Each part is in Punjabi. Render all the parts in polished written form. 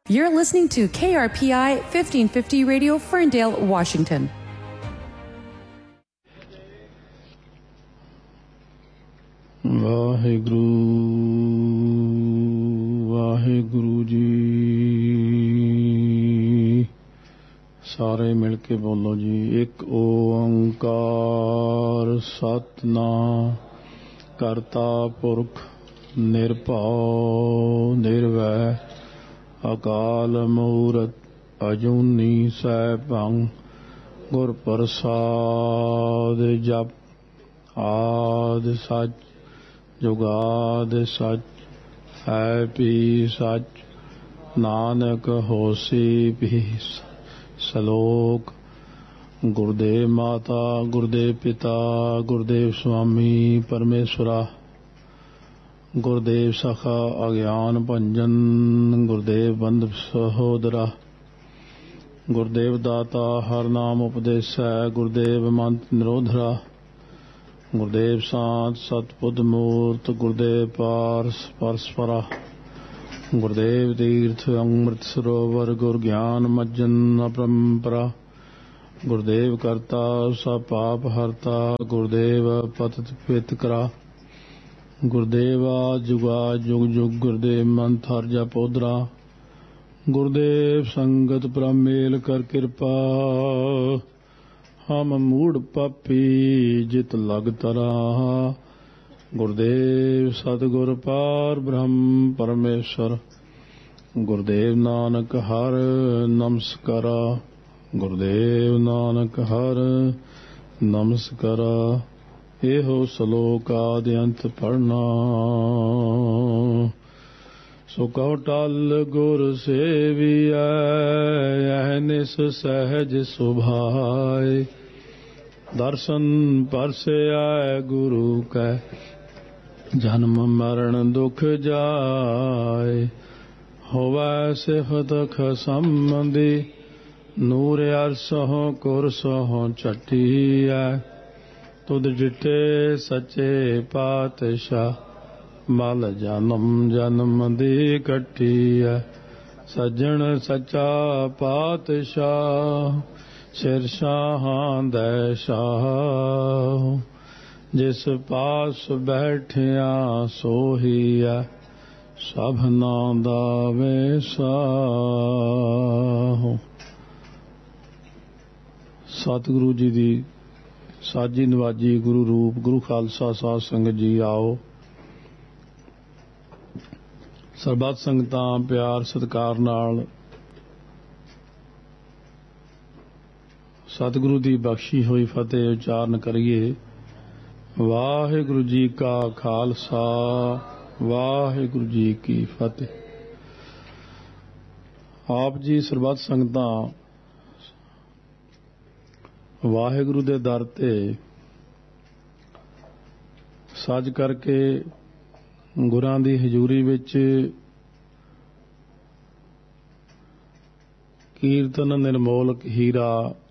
You're listening to KRPI 1550 Radio, Ferndale, Washington. Waheguru Waheguru ji. ਸਾਰੇ ਮਿਲ ਕੇ ਬੋਲੋ ਜੀ। ਇੱਕ ਓੰਕਾਰ ਸਤਿਨਾਮ ਕਰਤਾ ਪੁਰਖ ਨਿਰਭਉ ਨਿਰਵੈਰ ਅਕਾਲ ਮੂਰਤ ਅਜੂਨੀ ਸੈਭੰ ਗੁਰ ਪ੍ਰਸਾਦ ਜਪ ਆਦਿ ਸੱਚ ਜੁਗਾਦਿ ਸੱਚ ਹੈ ਵੀ ਸੱਚ ਨਾਨਕ ਹੋਸੀ ਵੀ ਸਲੋਕ। ਗੁਰਦੇਵ ਮਾਤਾ ਗੁਰਦੇਵ ਪਿਤਾ ਗੁਰਦੇਵ ਸੁਆਮੀ ਪਰਮੇਸ਼ਵਰਾ ਗੁਰਦੇਵ ਸਖਾ ਅਗਿਆਨ ਭੰਜਨ ਗੁਰਦੇਵ ਬੰਧ ਸਹੋਦਰਾ ਗੁਰਦੇਵ ਦਾਤਾ ਹਰ ਨਾਮ ਉਪਦੇਸੈ ਗੁਰਦੇਵ ਮੰਤ ਨਿਰੋਧਰਾ ਗੁਰਦੇਵ ਸਾਧ ਸਤਬੁੱਧ ਮੂਰਤ ਗੁਰਦੇਵ ਪਾਰਸ ਪਰਸਪਰਾ ਗੁਰਦੇਵ ਤੀਰਥ ਅੰਮ੍ਰਿਤ ਸਰੋਵਰ ਗੁਰ ਗਿਆਨ ਮੱਜਨ ਅਪਰੰਪਰਾ ਗੁਰਦੇਵ ਕਰਤਾ ਸਭ ਪਾਪ ਹਰਤਾ ਗੁਰਦੇਵ ਪਤਿਤ ਪਿਤ ਕਰਾ ਗੁਰਦੇਵਾ ਜੁਗਾ ਜੁਗ ਜੁਗ ਗੁਰਦੇਵ ਮੰਤ ਹਰ ਜਪੋਦਰਾ ਗੁਰਦੇਵ ਸੰਗਤ ਪ੍ਰਮੇਲ ਕਰ ਕਿਰਪਾ ਹਮ ਮੂੜ ਪਾਪੀ ਜਿਤ ਲਗ ਤਰਾ ਗੁਰਦੇਵ ਸਤਿਗੁਰ ਪਾਰ ਬ੍ਰਹਮ ਪਰਮੇਸ਼ਰ ਗੁਰਦੇਵ ਨਾਨਕ ਹਰ ਨਮਸਕਾਰਾ ਗੁਰਦੇਵ ਨਾਨਕ ਹਰ ਨਮਸਕਾਰਾ। ਇਹੋ ਸ਼ਲੋਕ ਆਦਿ ਅੰਤ ਪੜ੍ਹਨਾ ਸੋ ਕਉ ਟਲ ਗੁਰ ਸੇਵੀਐ ਅਹਨਿਸ ਸਹਿਜ ਸੁਭਾਇ ਦਰਸ਼ਨ ਪਰਸੈ ਗੁਰੂ ਕੈ ਜਨਮ ਮਰਨ ਦੁਖ ਜਾਇ ਹੋਵੈ ਸਿਫਤ ਖਸੰਬੰਧੀ ਨੂਰ ਅਰਸਹੁ ਕੁਰਸਹੁ ਝਟੀਐ ਤੁਧ ਡਿਠੇ ਸੱਚੇ ਪਾਤਸ਼ਾਹ ਮਲ ਜਨਮ ਜਨਮ ਦੀ ਕੱਟੀਐ ਸੱਜਣ ਸੱਚਾ ਪਾਤਸ਼ਾਹ ਸਿਰ ਸ਼ਾਹਾਂ ਦੈ ਸ਼ਾਹ ਜਿਸ ਪਾਸ ਬੈਠਿਆ ਸੋਹੀਐ ਸਭਨਾਂ ਦਾ ਵੇਸਾਹੁ। ਸਤਿਗੁਰੂ ਜੀ ਦੀ ਸਾਜੀ ਨਵਾਜੀ ਗੁਰੂ ਰੂਪ ਗੁਰੂ ਖਾਲਸਾ ਸਾਧ ਸੰਗਤ ਜੀ ਆਓ। ਸਰਬੱਤ ਸੰਗਤਾਂ ਪਿਆਰ ਸਤਿਕਾਰ ਨਾਲ ਸਤਿਗੁਰੂ ਦੀ ਬਖਸ਼ੀ ਹੋਈ ਫਤਿਹ ਉਚਾਰਨ ਕਰੀਏ। ਵਾਹਿਗੁਰੂ ਜੀ ਕਾ ਖਾਲਸਾ ਵਾਹਿਗੁਰੂ ਜੀ ਕੀ ਫਤਿਹ। ਆਪ ਜੀ ਸਰਬੱਤ ਸੰਗਤਾਂ ਵਾਹਿਗੁਰੂ ਦੇ ਦਰ ਤੇ ਸੱਜ ਕਰਕੇ ਗੁਰਾਂ ਦੀ ਹਜ਼ੂਰੀ ਵਿੱਚ ਕੀਰਤਨ ਨਿਰਮੋਲਕ ਹੀਰਾ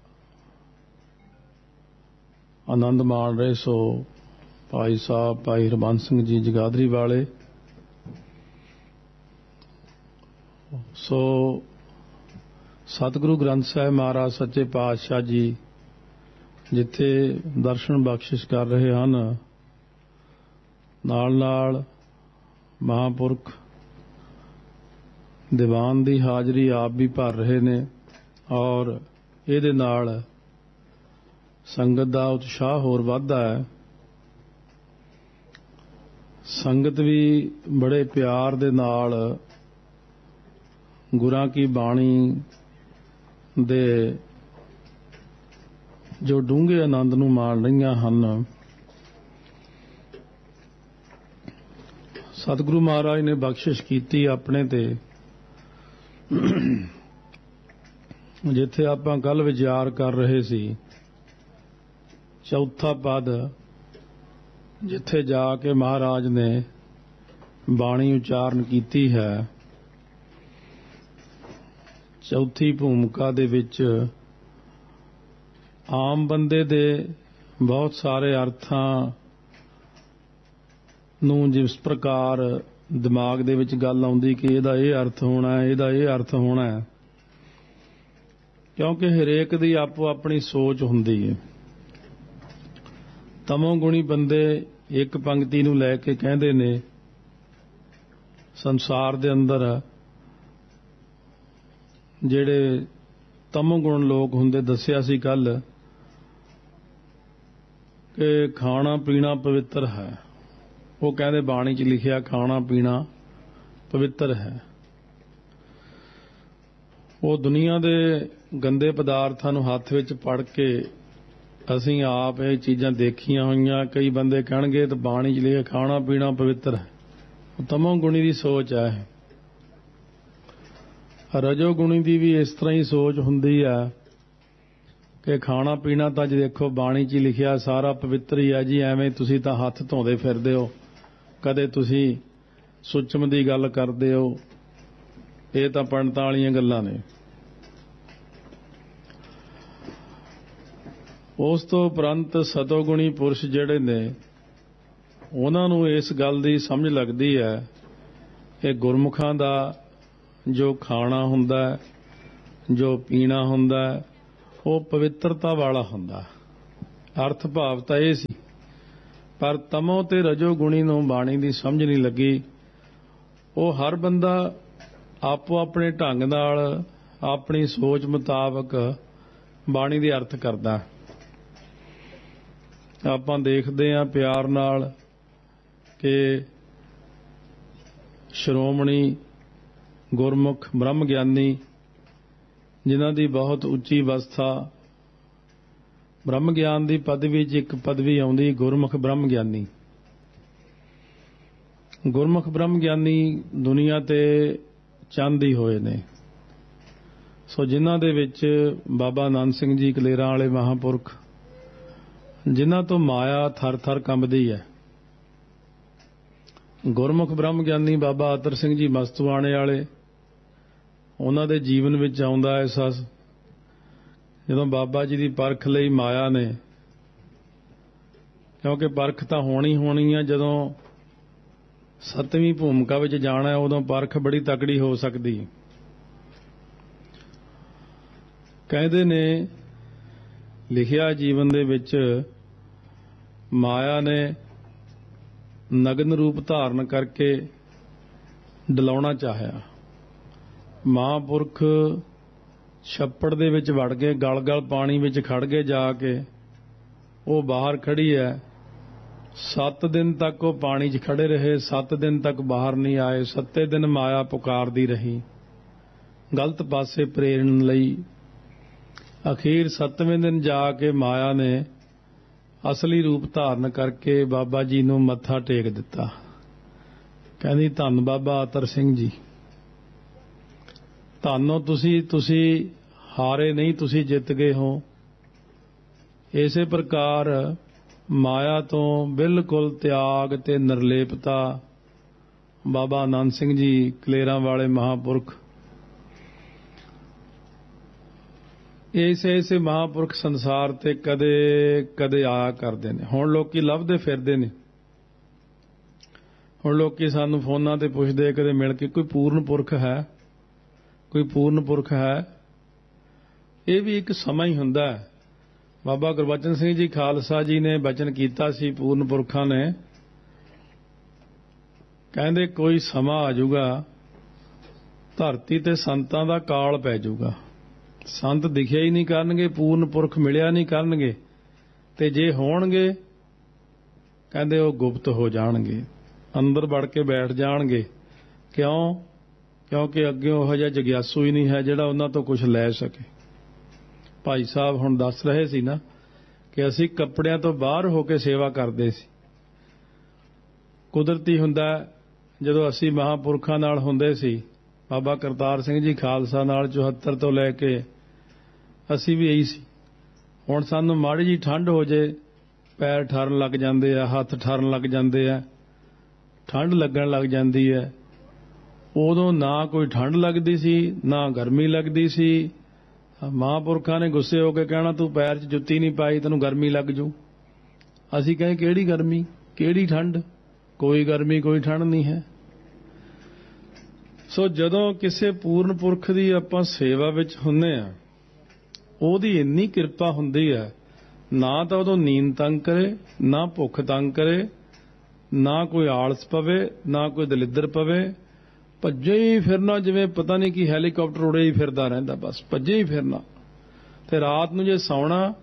ਆਨੰਦ ਮਾਣ ਰਹੇ ਸੋ ਭਾਈ ਸਾਹਿਬ ਭਾਈ ਹਰਬੰਸ ਸਿੰਘ ਜੀ ਜਗਾਦਰੀ ਵਾਲੇ। ਸੋ ਸਤਿਗੁਰੂ ਗ੍ਰੰਥ ਸਾਹਿਬ ਮਹਾਰਾਜ ਸੱਚੇ ਪਾਤਸ਼ਾਹ ਜੀ ਜਿੱਥੇ ਦਰਸ਼ਨ ਬਖਸ਼ਿਸ਼ ਕਰ ਰਹੇ ਹਨ, ਨਾਲ ਨਾਲ ਮਹਾਂਪੁਰਖ ਦੀਵਾਨ ਦੀ ਹਾਜ਼ਰੀ ਆਪ ਵੀ ਭਰ ਰਹੇ ਨੇ ਔਰ ਇਹਦੇ ਨਾਲ ਸੰਗਤ ਦਾ ਉਤਸ਼ਾਹ ਹੋਰ ਵੱਧਦਾ ਹੈ। ਸੰਗਤ ਵੀ ਬੜੇ ਪਿਆਰ ਦੇ ਨਾਲ ਗੁਰਾਂ ਕੀ ਬਾਣੀ ਦੇ ਜੋ ਡੂੰਘੇ ਆਨੰਦ ਨੂੰ ਮਾਣ ਰਹੀਆਂ ਹਨ। ਸਤਿਗੁਰੂ ਮਹਾਰਾਜ ਨੇ ਬਖਸ਼ਿਸ਼ ਕੀਤੀ ਆਪਣੇ ਤੇ। ਜਿੱਥੇ ਆਪਾਂ ਕੱਲ ਵਿਚਾਰ ਕਰ ਰਹੇ ਸੀ, ਚੌਥਾ ਪਦ ਜਿੱਥੇ ਜਾ ਕੇ ਮਹਾਰਾਜ ਨੇ ਬਾਣੀ ਉਚਾਰਨ ਕੀਤੀ ਹੈ, ਚੌਥੀ ਭੂਮਿਕਾ ਦੇ ਵਿੱਚ ਆਮ ਬੰਦੇ ਦੇ ਬਹੁਤ ਸਾਰੇ ਅਰਥਾਂ ਨੂੰ ਜਿਸ ਪ੍ਰਕਾਰ ਦਿਮਾਗ ਦੇ ਵਿੱਚ ਗੱਲ ਆਉਂਦੀ ਕਿ ਇਹਦਾ ਇਹ ਅਰਥ ਹੋਣਾ ਹੈ, ਇਹਦਾ ਇਹ ਅਰਥ ਹੋਣਾ ਹੈ, ਕਿਉਂਕਿ ਹਰੇਕ ਦੀ ਆਪੋ ਆਪਣੀ ਸੋਚ ਹੁੰਦੀ ਹੈ। ਤਮੋ ਗੁਣੀ ਬੰਦੇ ਇੱਕ ਪੰਕਤੀ ਨੂੰ ਲੈ ਕੇ ਕਹਿੰਦੇ ਨੇ ਸੰਸਾਰ ਦੇ ਅੰਦਰ ਜਿਹੜੇ ਤਮੋ ਗੁਣ ਲੋਕ ਹੁੰਦੇ, ਦੱਸਿਆ ਸੀ ਕੱਲ ਕਿ ਖਾਣਾ ਪੀਣਾ ਪਵਿੱਤਰ ਹੈ। ਉਹ ਕਹਿੰਦੇ ਬਾਣੀ 'ਚ ਲਿਖਿਆ ਖਾਣਾ ਪੀਣਾ ਪਵਿੱਤਰ ਹੈ। ਉਹ ਦੁਨੀਆ ਦੇ ਗੰਦੇ ਪਦਾਰਥਾਂ ਨੂੰ ਹੱਥ ਵਿੱਚ ਫੜ ਕੇ ਅਸੀਂ ਆਪ ਇਹ ਚੀਜ਼ਾਂ ਦੇਖੀਆਂ ਹੋਈਆਂ। ਕਈ ਬੰਦੇ ਕਹਿਣਗੇ ਤਾਂ ਬਾਣੀ 'ਚ ਲਿਖਿਆ ਖਾਣਾ ਪੀਣਾ ਪਵਿੱਤਰ ਹੈ। ਉਹ ਤਮੋ ਗੁਣੀ ਦੀ ਸੋਚ ਹੈ। ਰਜੋ ਗੁਣੀ ਦੀ ਵੀ ਇਸ ਤਰ੍ਹਾਂ ਹੀ ਸੋਚ ਹੁੰਦੀ ਹੈ ਕਿ ਖਾਣਾ ਪੀਣਾ ਤਾਂ ਜੇ ਦੇਖੋ ਬਾਣੀ 'ਚ ਲਿਖਿਆ ਸਾਰਾ ਪਵਿੱਤਰ ਹੀ ਹੈ ਜੀ। ਐਵੇਂ ਤੁਸੀਂ ਤਾਂ ਹੱਥ ਧੋਂਦੇ ਫਿਰਦੇ ਹੋ, ਕਦੇ ਤੁਸੀਂ ਸੁੱਚਮ ਦੀ ਗੱਲ ਕਰਦੇ ਹੋ, ਇਹ ਤਾਂ ਪੰਡਤਾਂ ਵਾਲੀਆਂ ਗੱਲਾਂ ਨੇ। ਉਸ ਤੋਂ ਉਪਰੰਤ ਸਤੋਗੁਣੀ ਪੁਰਸ਼ ਜਿਹੜੇ ਨੇ ਉਹਨਾਂ ਨੂੰ ਇਸ ਗੱਲ ਦੀ ਸਮਝ ਲੱਗਦੀ ਹੈ ਕਿ ਗੁਰਮੁਖਾਂ ਦਾ ਜੋ ਖਾਣਾ ਹੁੰਦਾ, ਜੋ ਪੀਣਾ ਹੁੰਦਾ, ਉਹ ਪਵਿੱਤਰਤਾ ਵਾਲਾ ਹੁੰਦਾ। ਅਰਥ ਭਾਵ ਤਾਂ ਇਹ ਸੀ, ਪਰ ਤਮੋ ਤੇ ਰਜੋ ਗੁਣੀ ਨੂੰ ਬਾਣੀ ਦੀ ਸਮਝ ਨਹੀਂ ਲੱਗੀ। ਉਹ ਹਰ ਬੰਦਾ ਆਪੋ ਆਪਣੇ ਢੰਗ ਨਾਲ ਆਪਣੀ ਸੋਚ ਮੁਤਾਬਕ ਬਾਣੀ ਦੇ ਅਰਥ ਕਰਦਾ। ਆਪਾਂ ਦੇਖਦੇ ਹਾਂ ਪਿਆਰ ਨਾਲ ਕਿ ਸ਼੍ਰੋਮਣੀ ਗੁਰਮੁਖ ਬ੍ਰਹਮ ਗਿਆਨੀ ਜਿਨ੍ਹਾਂ ਦੀ ਬਹੁਤ ਉੱਚੀ ਅਵਸਥਾ, ਬ੍ਰਹਮ ਗਿਆਨ ਦੀ ਪਦਵੀ 'ਚ ਇੱਕ ਪਦਵੀ ਆਉਂਦੀ ਗੁਰਮੁਖ ਬ੍ਰਹਮ ਗਿਆਨੀ। ਗੁਰਮੁਖ ਬ੍ਰਹਮ ਗਿਆਨੀ ਦੁਨੀਆ ਤੇ ਚੰਦ ਹੀ ਹੋਏ ਨੇ। ਸੋ ਜਿਨ੍ਹਾਂ ਦੇ ਵਿੱਚ ਬਾਬਾ ਆਨੰਦ ਸਿੰਘ ਜੀ ਕਲੇਰਾਂ ਵਾਲੇ ਮਹਾਂਪੁਰਖ, ਜਿਨ੍ਹਾਂ ਤੋਂ ਮਾਇਆ ਥਰ ਥਰ ਕੰਬਦੀ ਹੈ। ਗੁਰਮੁਖ ਬ੍ਰਹਮ ਗਿਆਨੀ ਬਾਬਾ ਅਤਰ ਸਿੰਘ ਜੀ ਮਸਤੂਆਣੇ ਵਾਲੇ, ਉਹਨਾਂ ਦੇ ਜੀਵਨ ਵਿੱਚ ਆਉਂਦਾ ਅਹਿਸਾਸ ਜਦੋਂ ਬਾਬਾ ਜੀ ਦੀ ਪਰਖ ਲਈ ਮਾਇਆ ਨੇ, ਕਿਉਂਕਿ ਪਰਖ ਤਾਂ ਹੋਣੀ ਹੈ। ਜਦੋਂ 7ਵੀਂ ਭੂਮਿਕਾ ਵਿੱਚ ਜਾਣਾ ਉਦੋਂ ਪਰਖ ਬੜੀ ਤਕੜੀ ਹੋ ਸਕਦੀ। ਕਹਿੰਦੇ ਨੇ ਲਿਖਿਆ ਜੀਵਨ ਦੇ ਵਿੱਚ ਮਾਇਆ ਨੇ ਨਗਨ ਰੂਪ ਧਾਰਨ ਕਰਕੇ ਡਲਾਉਣਾ ਚਾਹਿਆ। ਮਹਾਂਪੁਰਖ ਛੱਪੜ ਦੇ ਵਿੱਚ ਵੜ ਗਏ, ਗਲ ਪਾਣੀ ਵਿੱਚ ਖੜ ਗਏ ਜਾ ਕੇ। ਉਹ ਬਾਹਰ ਖੜੀ ਹੈ, 7 ਦਿਨ ਤੱਕ ਉਹ ਪਾਣੀ 'ਚ ਖੜੇ ਰਹੇ, 7 ਦਿਨ ਤੱਕ ਬਾਹਰ ਨਹੀਂ ਆਏ। 7 ਦਿਨ ਮਾਇਆ ਪੁਕਾਰਦੀ ਰਹੀ ਗਲਤ ਪਾਸੇ ਪ੍ਰੇਰਨ ਲਈ। ਅਖੀਰ 7ਵੇਂ ਦਿਨ ਜਾ ਕੇ ਮਾਇਆ ਨੇ ਅਸਲੀ ਰੂਪ ਧਾਰਨ ਕਰਕੇ ਬਾਬਾ ਜੀ ਨੂੰ ਮੱਥਾ ਟੇਕ ਦਿੱਤਾ। ਕਹਿੰਦੀ ਧੰਨ ਬਾਬਾ ਅਤਰ ਸਿੰਘ ਜੀ, ਧੰਨੋ ਤੁਸੀਂ ਹਾਰੇ ਨਹੀਂ, ਤੁਸੀਂ ਜਿੱਤ ਗਏ ਹੋ। ਇਸੇ ਪ੍ਰਕਾਰ ਮਾਇਆ ਤੋਂ ਬਿਲਕੁਲ ਤਿਆਗ ਤੇ ਨਿਰਲੇਪਤਾ ਬਾਬਾ ਆਨੰਦ ਸਿੰਘ ਜੀ ਕਲੇਰਾਂ ਵਾਲੇ ਮਹਾਂਪੁਰਖ, ਐਸੇ ਮਹਾਂਪੁਰਖ ਸੰਸਾਰ ਤੇ ਕਦੇ ਆਇਆ ਕਰਦੇ ਨੇ। ਹੁਣ ਲੋਕੀ ਲੱਭਦੇ ਫਿਰਦੇ ਨੇ। ਹੁਣ ਲੋਕੀ ਸਾਨੂੰ ਫੋਨਾਂ ਤੇ ਪੁੱਛਦੇ ਕਦੇ ਮਿਲ ਕੇ, ਕੋਈ ਪੂਰਨ ਪੁਰਖ ਹੈ, ਕੋਈ ਪੂਰਨ ਪੁਰਖ ਹੈ। ਇਹ ਵੀ ਇੱਕ ਸਮਾਂ ਹੀ ਹੁੰਦਾ ਹੈ। ਬਾਬਾ ਗੁਰਬਚਨ ਸਿੰਘ ਜੀ ਖਾਲਸਾ ਜੀ ਨੇ ਬਚਨ ਕੀਤਾ ਸੀ ਪੂਰਨ ਪੁਰਖਾਂ ਨੇ, ਕਹਿੰਦੇ ਕੋਈ ਸਮਾਂ ਆ ਜਾਊਗਾ ਧਰਤੀ ਤੇ ਸੰਤਾਂ ਦਾ ਕਾਲ ਪੈ ਜਾਊਗਾ। ਸੰਤ ਦਿਖਿਆ ਹੀ ਨਹੀਂ ਕਰਨਗੇ, ਪੂਰਨ ਪੁਰਖ ਮਿਲਿਆ ਨਹੀਂ ਕਰਨਗੇ, ਤੇ ਜੇ ਹੋਣਗੇ ਕਹਿੰਦੇ ਉਹ ਗੁਪਤ ਹੋ ਜਾਣਗੇ, ਅੰਦਰ ਵੜ ਕੇ ਬੈਠ ਜਾਣਗੇ। ਕਿਉਂਕਿ ਅੱਗੇ ਉਹ ਜਿਹਾ ਜਗਿਆਸੂ ਹੀ ਨਹੀਂ ਹੈ ਜਿਹੜਾ ਉਹਨਾਂ ਤੋਂ ਕੁਝ ਲੈ ਸਕੇ। ਭਾਈ ਸਾਹਿਬ ਹੁਣ ਦੱਸ ਰਹੇ ਸੀ ਨਾ ਕਿ ਅਸੀਂ ਕੱਪੜਿਆਂ ਤੋਂ ਬਾਹਰ ਹੋ ਕੇ ਸੇਵਾ ਕਰਦੇ ਸੀ। ਕੁਦਰਤੀ ਹੁੰਦਾ ਜਦੋਂ ਅਸੀਂ ਮਹਾਂਪੁਰਖਾਂ ਨਾਲ ਹੁੰਦੇ ਸੀ, ਬਾਬਾ ਕਰਤਾਰ ਸਿੰਘ ਜੀ ਖਾਲਸਾ ਨਾਲ 74 ਤੋਂ ਲੈ ਕੇ ਅਸੀਂ ਵੀ ਇਹੀ ਸੀ। ਹੁਣ ਸਾਨੂੰ ਮਾੜੀ ਜੀ ਠੰਡ ਹੋ ਜੇ ਪੈਰ ਠਰਨ ਲੱਗ ਜਾਂਦੇ ਆ, ਹੱਥ ਠਰਨ ਲੱਗ ਜਾਂਦੇ ਆ, ਠੰਡ ਲੱਗਣ ਲੱਗ ਜਾਂਦੀ ਹੈ। ਉਦੋਂ ਨਾ ਕੋਈ ਠੰਡ ਲੱਗਦੀ ਸੀ ਨਾ ਗਰਮੀ ਲੱਗਦੀ ਸੀ। ਮਹਾਂਪੁਰਖਾਂ ਨੇ ਗੁੱਸੇ ਹੋ ਕੇ ਕਹਿਣਾ ਤੂੰ ਪੈਰ 'ਚ ਜੁੱਤੀ ਨਹੀਂ ਪਾਈ, ਤੈਨੂੰ ਗਰਮੀ ਲੱਗ ਜੂ। ਅਸੀਂ ਕਹੇ ਕਿਹੜੀ ਗਰਮੀ, ਕਿਹੜੀ ਠੰਡ, ਕੋਈ ਗਰਮੀ ਕੋਈ ਠੰਡ ਨਹੀਂ ਹੈ। ਸੋ ਜਦੋਂ ਕਿਸੇ ਪੂਰਨ ਪੁਰਖ ਦੀ ਆਪਾਂ ਸੇਵਾ ਵਿੱਚ ਹੁੰਦੇ ਆ, ਉਹਦੀ ਇੰਨੀ ਕਿਰਪਾ ਹੁੰਦੀ ਹੈ, ਨਾ ਤਾਂ ਉਦੋਂ ਨੀਂਦ ਤੰਗ ਕਰੇ, ਨਾ ਭੁੱਖ ਤੰਗ ਕਰੇ, ਨਾ ਕੋਈ ਆਲਸ ਪਵੇ, ਨਾ ਕੋਈ ਦਲਿੱਦਰ ਪਵੇ। ਭੱਜੇ ਹੀ ਫਿਰਨਾ, ਜਿਵੇਂ ਪਤਾ ਨਹੀਂ ਕਿ ਹੈਲੀਕਾਪਟਰ ਉੜੇ ਹੀ ਫਿਰਦਾ ਰਹਿੰਦਾ, ਬਸ ਭੱਜੇ ਹੀ ਫਿਰਨਾ। ਤੇ ਰਾਤ ਨੂੰ ਜੇ ਸੌਣਾ,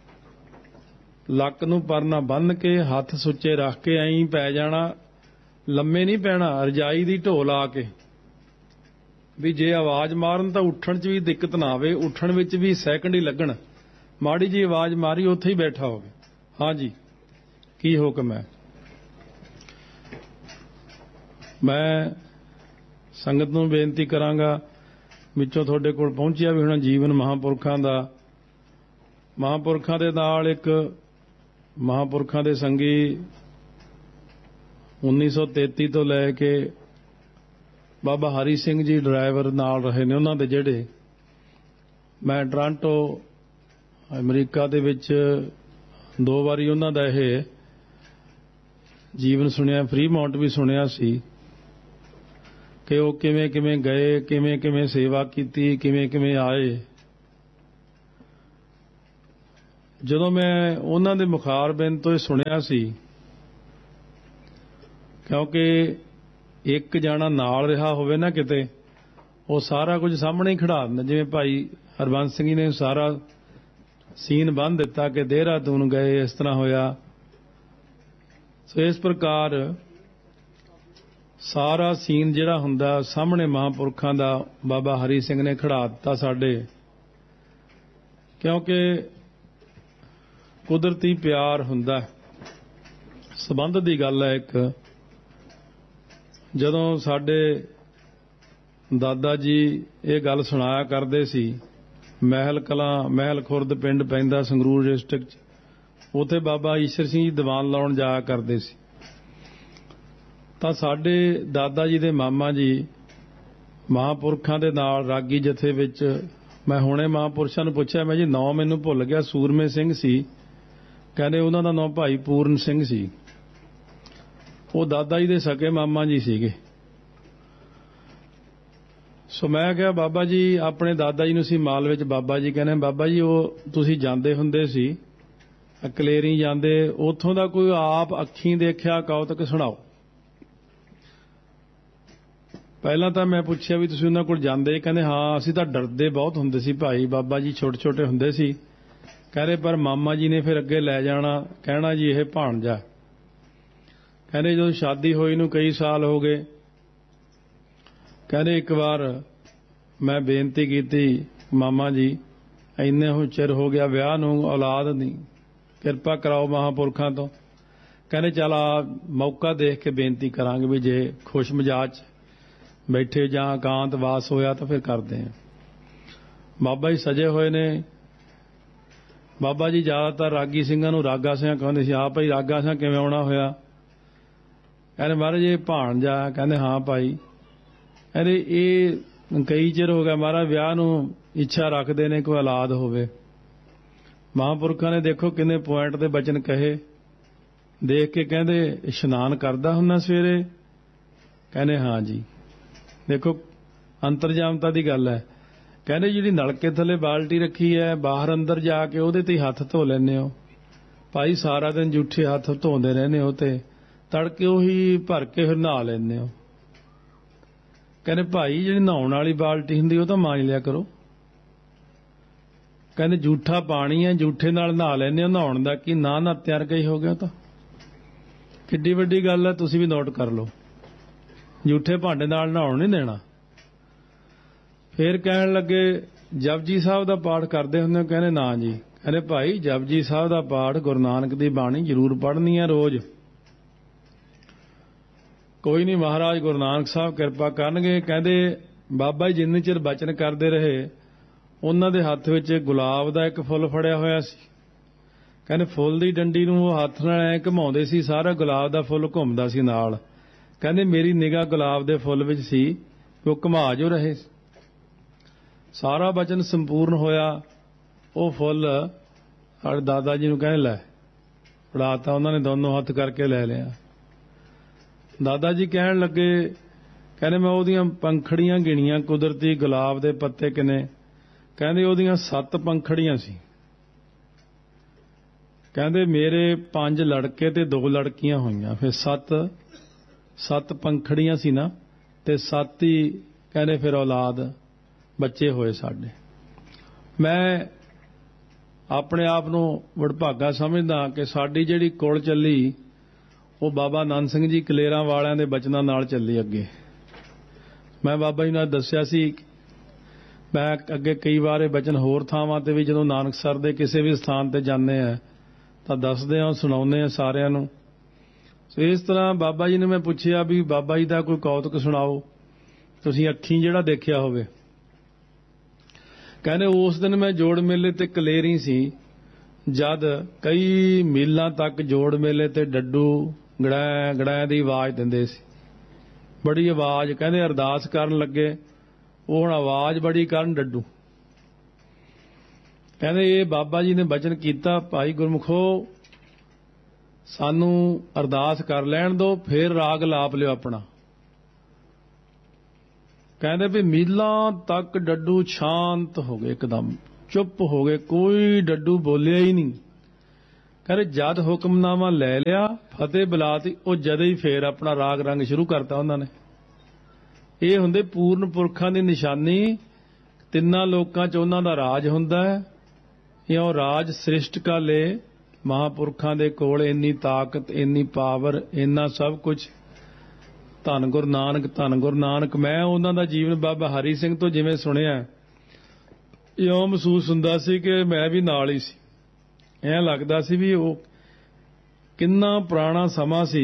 ਲੱਕ ਨੂੰ ਪਰਨਾ ਬੰਨ੍ਹ ਕੇ, ਹੱਥ ਸੁੱਚੇ ਰੱਖ ਕੇ ਐਂ ਪੈ ਜਾਣਾ, ਲੰਮੇ ਨਹੀਂ ਪੈਣਾ, ਰਜਾਈ ਦੀ ਢੋ ਲਾ ਕੇ, ਵੀ ਜੇ ਆਵਾਜ਼ ਮਾਰਨ ਤਾਂ ਉੱਠਣ 'ਚ ਵੀ ਦਿੱਕਤ ਨਾ ਆਵੇ, ਉੱਠਣ ਵਿੱਚ ਵੀ ਸੈਕਿੰਡ ਹੀ ਲੱਗਣ। ਮਾੜੀ ਜੀ ਆਵਾਜ਼ ਮਾਰੀ, ਉੱਥੇ ਹੀ ਬੈਠਾ ਹੋਵੇ। ਹਾਂਜੀ, ਕੀ ਹੁਕਮ ਹੈ? ਮੈਂ ਸੰਗਤ ਨੂੰ ਬੇਨਤੀ ਕਰਾਂਗਾ, ਵਿੱਚੋਂ ਤੁਹਾਡੇ ਕੋਲ ਪਹੁੰਚਿਆ ਵੀ ਹੁਣ ਜੀਵਨ ਮਹਾਂਪੁਰਖਾਂ ਦਾ। ਮਹਾਂਪੁਰਖਾਂ ਦੇ ਨਾਲ ਇੱਕ ਮਹਾਂਪੁਰਖਾਂ ਦੇ ਸੰਗੀ 1933 ਤੋਂ ਲੈ ਕੇ ਬਾਬਾ ਹਰੀ ਸਿੰਘ ਜੀ ਡਰਾਈਵਰ ਨਾਲ ਰਹੇ ਨੇ ਉਹਨਾਂ ਦੇ, ਜਿਹੜੇ ਮੈਂ ਟੋਰਾਂਟੋ ਅਮਰੀਕਾ ਦੇ ਵਿੱਚ 2 ਵਾਰੀ ਉਹਨਾਂ ਦਾ ਇਹ ਜੀਵਨ ਸੁਣਿਆ, ਫਰੀਮਾਉਂਟ ਵੀ ਸੁਣਿਆ ਸੀ ਕਿ ਉਹ ਕਿਵੇਂ ਕਿਵੇਂ ਗਏ, ਕਿਵੇਂ ਕਿਵੇਂ ਸੇਵਾ ਕੀਤੀ, ਕਿਵੇਂ ਕਿਵੇਂ ਆਏ। ਜਦੋਂ ਮੈਂ ਉਹਨਾਂ ਦੇ ਮੁਖਾਰਬਿੰਦ ਤੋਂ ਇਹ ਸੁਣਿਆ ਸੀ, ਕਿਉਂਕਿ ਇੱਕ ਜਾਣਾ ਨਾਲ ਰਿਹਾ ਹੋਵੇ ਨਾ ਕਿਤੇ, ਉਹ ਸਾਰਾ ਕੁਝ ਸਾਹਮਣੇ ਹੀ ਖੜਾ ਦਿੰਦਾ। ਜਿਵੇਂ ਭਾਈ ਹਰਬੰਸ ਸਿੰਘ ਜੀ ਨੇ ਸਾਰਾ ਸੀਨ ਬੰਨ੍ਹ ਦਿੱਤਾ ਕਿ ਦੇਹਰਾਦੂਨ ਗਏ, ਇਸ ਤਰ੍ਹਾਂ ਹੋਇਆ। ਸੋ ਇਸ ਪ੍ਰਕਾਰ ਸਾਰਾ ਸੀਨ ਜਿਹੜਾ ਹੁੰਦਾ ਸਾਹਮਣੇ ਮਹਾਂਪੁਰਖਾਂ ਦਾ ਬਾਬਾ ਹਰੀ ਸਿੰਘ ਨੇ ਖੜਾ ਦਿੱਤਾ ਸਾਡੇ, ਕਿਉਂਕਿ ਕੁਦਰਤੀ ਪਿਆਰ ਹੁੰਦਾ, ਸਬੰਧ ਦੀ ਗੱਲ ਹੈ ਇੱਕ। ਜਦੋਂ ਸਾਡੇ ਦਾਦਾ ਜੀ ਇਹ ਗੱਲ ਸੁਣਾਇਆ ਕਰਦੇ ਸੀ, ਮਹਿਲ ਕਲਾਂ, ਮਹਿਲ ਖੁਰਦ ਪਿੰਡ ਪੈਂਦਾ ਸੰਗਰੂਰ ਡਿਸਟ੍ਰਿਕਟ 'ਚ, ਉੱਥੇ ਬਾਬਾ ਈਸ਼ਰ ਸਿੰਘ ਜੀ ਦੀਵਾਨ ਲਾਉਣ ਜਾਇਆ ਕਰਦੇ ਸੀ। ਤਾਂ ਸਾਡੇ ਦਾਦਾ ਜੀ ਦੇ ਮਾਮਾ ਜੀ ਮਹਾਂਪੁਰਖਾਂ ਦੇ ਨਾਲ ਰਾਗੀ ਜਥੇ ਵਿੱਚ, ਮੈਂ ਹੁਣੇ ਮਹਾਂਪੁਰਸ਼ਾਂ ਨੂੰ ਪੁੱਛਿਆ, ਮੈਂ ਜੀ ਨਾਂ ਮੈਨੂੰ ਭੁੱਲ ਗਿਆ, ਸੂਰਮੇ ਸਿੰਘ ਸੀ, ਕਹਿੰਦੇ ਉਹਨਾਂ ਦਾ ਨਾਂ ਭਾਈ ਪੂਰਨ ਸਿੰਘ ਸੀ। ਉਹ ਦਾਦਾ ਜੀ ਦੇ ਸਕੇ ਮਾਮਾ ਜੀ ਸੀਗੇ। ਸੋ ਮੈਂ ਕਿਹਾ ਬਾਬਾ ਜੀ, ਆਪਣੇ ਦਾਦਾ ਜੀ ਨੂੰ ਸੀ ਮਾਲ ਵਿੱਚ, ਬਾਬਾ ਜੀ ਕਹਿੰਦੇ ਬਾਬਾ ਜੀ ਉਹ ਤੁਸੀਂ ਜਾਂਦੇ ਹੁੰਦੇ ਸੀ, ਕਲੇਰੀ ਜਾਂਦੇ, ਉੱਥੋਂ ਦਾ ਕੋਈ ਆਪ ਅੱਖੀਂ ਦੇਖਿਆ ਕੌਤਕ ਸੁਣਾਓ। ਪਹਿਲਾਂ ਤਾਂ ਮੈਂ ਪੁੱਛਿਆ ਵੀ ਤੁਸੀਂ ਉਹਨਾਂ ਕੋਲ ਜਾਂਦੇ, ਕਹਿੰਦੇ ਹਾਂ ਅਸੀਂ ਤਾਂ ਡਰਦੇ ਬਹੁਤ ਹੁੰਦੇ ਸੀ ਭਾਈ, ਬਾਬਾ ਜੀ ਛੋਟੇ ਛੋਟੇ ਹੁੰਦੇ ਸੀ, ਕਹਿੰਦੇ ਪਰ ਮਾਮਾ ਜੀ ਨੇ ਫਿਰ ਅੱਗੇ ਲੈ ਜਾਣਾ, ਕਹਿਣਾ ਜੀ ਇਹ ਭਾਣਜਾ। ਕਹਿੰਦੇ ਜਦੋਂ ਸ਼ਾਦੀ ਹੋਈ ਨੂੰ ਕਈ ਸਾਲ ਹੋ ਗਏ, ਕਹਿੰਦੇ ਇੱਕ ਵਾਰ ਮੈਂ ਬੇਨਤੀ ਕੀਤੀ, ਮਾਮਾ ਜੀ ਇੰਨੇ ਹੁਣ ਚਿਰ ਹੋ ਗਿਆ ਵਿਆਹ ਨੂੰ, ਔਲਾਦ ਨਹੀਂ, ਕਿਰਪਾ ਕਰਾਓ ਮਹਾਂਪੁਰਖਾਂ ਤੋਂ। ਕਹਿੰਦੇ ਚੱਲ ਆ ਮੌਕਾ ਦੇਖ ਕੇ ਬੇਨਤੀ ਕਰਾਂਗੇ, ਵੀ ਜੇ ਖੁਸ਼ ਮਿਜਾਜ ਬੈਠੇ ਜਾਂ ਇਕਾਂਤ ਵਾਸ ਹੋਇਆ ਤਾਂ ਫਿਰ ਕਰਦੇ ਹਾਂ। ਬਾਬਾ ਜੀ ਸਜੇ ਹੋਏ ਨੇ। ਬਾਬਾ ਜੀ ਜ਼ਿਆਦਾਤਰ ਰਾਗੀ ਸਿੰਘਾਂ ਨੂੰ ਰਾਗਾ ਸਿੰਘ ਕਹਿੰਦੇ ਸੀ। ਆਪ ਹੀ ਰਾਗਾ ਸਿੰਘ ਕਿਵੇਂ ਆਉਣਾ ਹੋਇਆ? ਕਹਿੰਦੇ ਮਹਾਰਾਜ ਇਹ ਭਾਣਜਾ। ਕਹਿੰਦੇ ਹਾਂ ਭਾਈ। ਕਹਿੰਦੇ ਇਹ ਕਈ ਚਿਰ ਹੋ ਗਿਆ ਮਹਾਰਾਜ ਵਿਆਹ ਨੂੰ ਇੱਛਾ ਰੱਖਦੇ ਨੇ, ਕੋਈ ਔਲਾਦ ਹੋਵੇ। ਮਹਾਂਪੁਰਖਾਂ ਨੇ ਦੇਖੋ ਕਿੰਨੇ ਪੁਆਇੰਟ ਦੇ ਬਚਨ ਕਹੇ, ਦੇਖ ਕੇ ਕਹਿੰਦੇ ਇਸ਼ਨਾਨ ਕਰਦਾ ਹੁੰਦਾ ਸਵੇਰੇ? ਕਹਿੰਦੇ ਹਾਂ ਜੀ। ਦੇਖੋ ਅੰਤਰਜਾਮਤਾ ਦੀ ਗੱਲ ਹੈ। ਕਹਿੰਦੇ ਜਿਹੜੀ ਨਲਕੇ ਥੱਲੇ ਬਾਲਟੀ ਰੱਖੀ ਹੈ, ਬਾਹਰ ਅੰਦਰ ਜਾ ਕੇ ਉਹਦੇ ਤੇ ਹੱਥ ਧੋ ਲੈਂਦੇ ਹੋ ਭਾਈ, ਸਾਰਾ ਦਿਨ ਜੂਠੇ ਹੱਥ ਧੋਂਦੇ ਰਹਿੰਦੇ ਹੋ ਤੇ ਤੜਕੇ ਉਹੀ ਭਰ ਕੇ ਫਿਰ ਨਹਾ ਲੈਂਦੇ ਹੋ। ਕਹਿੰਦੇ ਭਾਈ ਜਿਹੜੀ ਨਹਾਉਣ ਵਾਲੀ ਬਾਲਟੀ ਹੁੰਦੀ ਉਹ ਤਾਂ ਮਾਂਜ ਲਿਆ ਕਰੋ। ਕਹਿੰਦੇ ਜੂਠਾ ਪਾਣੀ ਹੈ, ਜੂਠੇ ਨਾਲ ਨਹਾ ਲੈਂਦੇ ਹੋ, ਨਹਾਉਣ ਦਾ ਕੀ ਨਾ ਤਿਆਰ ਗਈ ਹੋ ਗਿਆ। ਤਾਂ ਕਿੱਡੀ ਵੱਡੀ ਗੱਲ ਹੈ, ਤੁਸੀਂ ਵੀ ਨੋਟ ਕਰ ਲਓ। ਜੂਠੇ ਭਾਂਡੇ ਨਾਲ ਨਹਾਉਣ ਨਹੀਂ ਦੇਣਾ। ਫਿਰ ਕਹਿਣ ਲੱਗੇ ਜਪਜੀ ਸਾਹਿਬ ਦਾ ਪਾਠ ਕਰਦੇ ਹੁੰਦੇ ਹੋ? ਕਹਿੰਦੇ ਨਾ ਜੀ। ਕਹਿੰਦੇ ਭਾਈ ਜਪਜੀ ਸਾਹਿਬ ਦਾ ਪਾਠ ਗੁਰੂ ਨਾਨਕ ਦੀ ਬਾਣੀ ਜ਼ਰੂਰ ਪੜ੍ਹਨੀ ਹੈ ਰੋਜ਼। ਕੋਈ ਨਹੀਂ ਮਹਾਰਾਜ ਗੁਰੂ ਨਾਨਕ ਸਾਹਿਬ ਕਿਰਪਾ ਕਰਨਗੇ। ਕਹਿੰਦੇ ਬਾਬਾ ਜੀ ਜਿੰਨੇ ਚਿਰ ਬਚਨ ਕਰਦੇ ਰਹੇ, ਉਹਨਾਂ ਦੇ ਹੱਥ ਵਿੱਚ ਗੁਲਾਬ ਦਾ ਇੱਕ ਫੁੱਲ ਫੜਿਆ ਹੋਇਆ ਸੀ। ਕਹਿੰਦੇ ਫੁੱਲ ਦੀ ਡੰਡੀ ਨੂੰ ਉਹ ਹੱਥ ਨਾਲ ਐ ਘੁਮਾਉਂਦੇ ਸੀ, ਸਾਰਾ ਗੁਲਾਬ ਦਾ ਫੁੱਲ ਘੁੰਮਦਾ ਸੀ ਨਾਲ। ਕਹਿੰਦੇ ਮੇਰੀ ਨਿਗਾਹ ਗੁਲਾਬ ਦੇ ਫੁੱਲ ਵਿੱਚ ਸੀ, ਉਹ ਘੁਮਾ ਜੋ ਰਹੇ। ਸਾਰਾ ਬਚਨ ਸੰਪੂਰਨ ਹੋਇਆ। ਉਹ ਫੁੱਲ ਸਾਡੇ ਦਾਦਾ ਜੀ ਨੂੰ ਕਹਿੰਦੇ ਲੈ ਫੜਾਤਾ। ਉਹਨਾਂ ਨੇ ਦੋਨੋਂ ਹੱਥ ਕਰਕੇ ਲੈ ਲਿਆ। ਦਾਦਾ ਜੀ ਕਹਿਣ ਲੱਗੇ ਕਹਿੰਦੇ ਮੈਂ ਉਹਦੀਆਂ ਪੰਖੜੀਆਂ ਗਿਣੀਆਂ, ਕੁਦਰਤੀ ਗੁਲਾਬ ਦੇ ਪੱਤੇ ਕਿੰਨੇ, ਕਹਿੰਦੇ ਉਹਦੀਆਂ 7 ਪੰਖੜੀਆਂ ਸੀ। ਕਹਿੰਦੇ ਮੇਰੇ 5 ਲੜਕੇ ਤੇ 2 ਲੜਕੀਆਂ ਹੋਈਆਂ, ਫਿਰ 7 ਪੰਖੜੀਆਂ ਸੀ ਨਾ, ਤੇ 7 ਹੀ ਕਹਿੰਦੇ ਫਿਰ ਔਲਾਦ ਬੱਚੇ ਹੋਏ ਸਾਡੇ। ਮੈਂ ਆਪਣੇ ਆਪ ਨੂੰ ਵਡਭਾਗਾ ਸਮਝਦਾ ਕਿ ਸਾਡੀ ਜਿਹੜੀ ਕੁਲ ਚੱਲੀ ਉਹ ਬਾਬਾ ਨੰਦ ਸਿੰਘ ਜੀ ਕਲੇਰਾਂ ਵਾਲਿਆਂ ਦੇ ਬਚਨਾਂ ਨਾਲ ਚੱਲੀ ਅੱਗੇ। ਮੈਂ ਬਾਬਾ ਜੀ ਨਾਲ ਦੱਸਿਆ ਸੀ, ਮੈਂ ਅੱਗੇ ਕਈ ਵਾਰ ਇਹ ਬਚਨ ਹੋਰ ਥਾਵਾਂ ਤੇ ਵੀ ਜਦੋਂ ਨਾਨਕਸਰ ਦੇ ਕਿਸੇ ਵੀ ਸਥਾਨ ਤੇ ਜਾਂਦੇ ਆ ਤਾਂ ਦੱਸਦੇ ਆ, ਸੁਣਾਉਂਦੇ ਆ ਸਾਰਿਆਂ ਨੂੰ। ਇਸ ਤਰ੍ਹਾਂ ਬਾਬਾ ਜੀ ਨੇ ਮੈਂ ਪੁੱਛਿਆ ਵੀ ਬਾਬਾ ਜੀ ਦਾ ਕੋਈ ਕੌਤਕ ਸੁਣਾਓ ਤੁਸੀਂ ਅੱਖੀਂ ਜਿਹੜਾ ਦੇਖਿਆ ਹੋਵੇ। ਕਹਿੰਦੇ ਉਸ ਦਿਨ ਮੈਂ ਜੋੜ ਮੇਲੇ ਤੇ ਕਲੇਰੀ ਸੀ, ਜਦ ਕਈ ਮੀਲਾਂ ਤੱਕ ਜੋੜ ਮੇਲੇ ਤੇ ਡੱਡੂ ਗੜੈ ਗੜੈ ਦੀ ਆਵਾਜ਼ ਦਿੰਦੇ ਸੀ, ਬੜੀ ਆਵਾਜ਼। ਕਹਿੰਦੇ ਅਰਦਾਸ ਕਰਨ ਲੱਗੇ, ਉਹ ਹੁਣ ਆਵਾਜ਼ ਬੜੀ ਕਰਨ ਡੱਡੂ। ਕਹਿੰਦੇ ਇਹ ਬਾਬਾ ਜੀ ਨੇ ਬਚਨ ਕੀਤਾ, ਭਾਈ ਗੁਰਮੁਖੋ ਸਾਨੂੰ ਅਰਦਾਸ ਕਰ ਲੈਣ ਦਿਓ, ਫੇਰ ਰਾਗ ਲਾਪ ਲਿਓ ਆਪਣਾ। ਕਹਿੰਦੇ ਵੀ ਮੀਲਾਂ ਤੱਕ ਡੱਡੂ ਸ਼ਾਂਤ ਹੋ ਗਏ, ਇੱਕਦਮ ਚੁੱਪ ਹੋ ਗਏ, ਕੋਈ ਡੱਡੂ ਬੋਲਿਆ ਹੀ ਨਹੀਂ। ਕਹਿੰਦੇ ਜਦ ਹੁਕਮਨਾਮਾ ਲੈ ਲਿਆ, ਫਤਿਹ ਬੁਲਾਤੀ, ਉਹ ਜਦ ਹੀ ਫੇਰ ਆਪਣਾ ਰਾਗ ਰੰਗ ਸ਼ੁਰੂ ਕਰਤਾ ਉਹਨਾਂ ਨੇ। ਇਹ ਹੁੰਦੇ ਪੂਰਨ ਪੁਰਖਾਂ ਦੀ ਨਿਸ਼ਾਨੀ। ਤਿੰਨਾਂ ਲੋਕਾਂ 'ਚ ਉਹਨਾਂ ਦਾ ਰਾਜ ਹੁੰਦਾ ਹੈ। ਇਉਂ ਰਾਜ ਸ੍ਰਿਸ਼ਟ ਕਾ ਲੇ, ਮਹਾਂਪੁਰਖਾਂ ਦੇ ਕੋਲ ਇੰਨੀ ਤਾਕਤ, ਇੰਨੀ ਪਾਵਰ, ਇੰਨਾ ਸਭ ਕੁਝ। ਧੰਨ ਗੁਰੂ ਨਾਨਕ, ਧੰਨ ਗੁਰੂ ਨਾਨਕ। ਮੈਂ ਉਹਨਾਂ ਦਾ ਜੀਵਨ ਬਾਬਾ ਹਰੀ ਸਿੰਘ ਤੋਂ ਜਿਵੇਂ ਸੁਣਿਆ, ਇਉਂ ਮਹਿਸੂਸ ਹੁੰਦਾ ਸੀ ਕਿ ਮੈਂ ਵੀ ਨਾਲ ਹੀ ਸੀ। ਐਂ ਲੱਗਦਾ ਸੀ ਵੀ ਉਹ ਕਿੰਨਾ ਪੁਰਾਣਾ ਸਮਾਂ ਸੀ।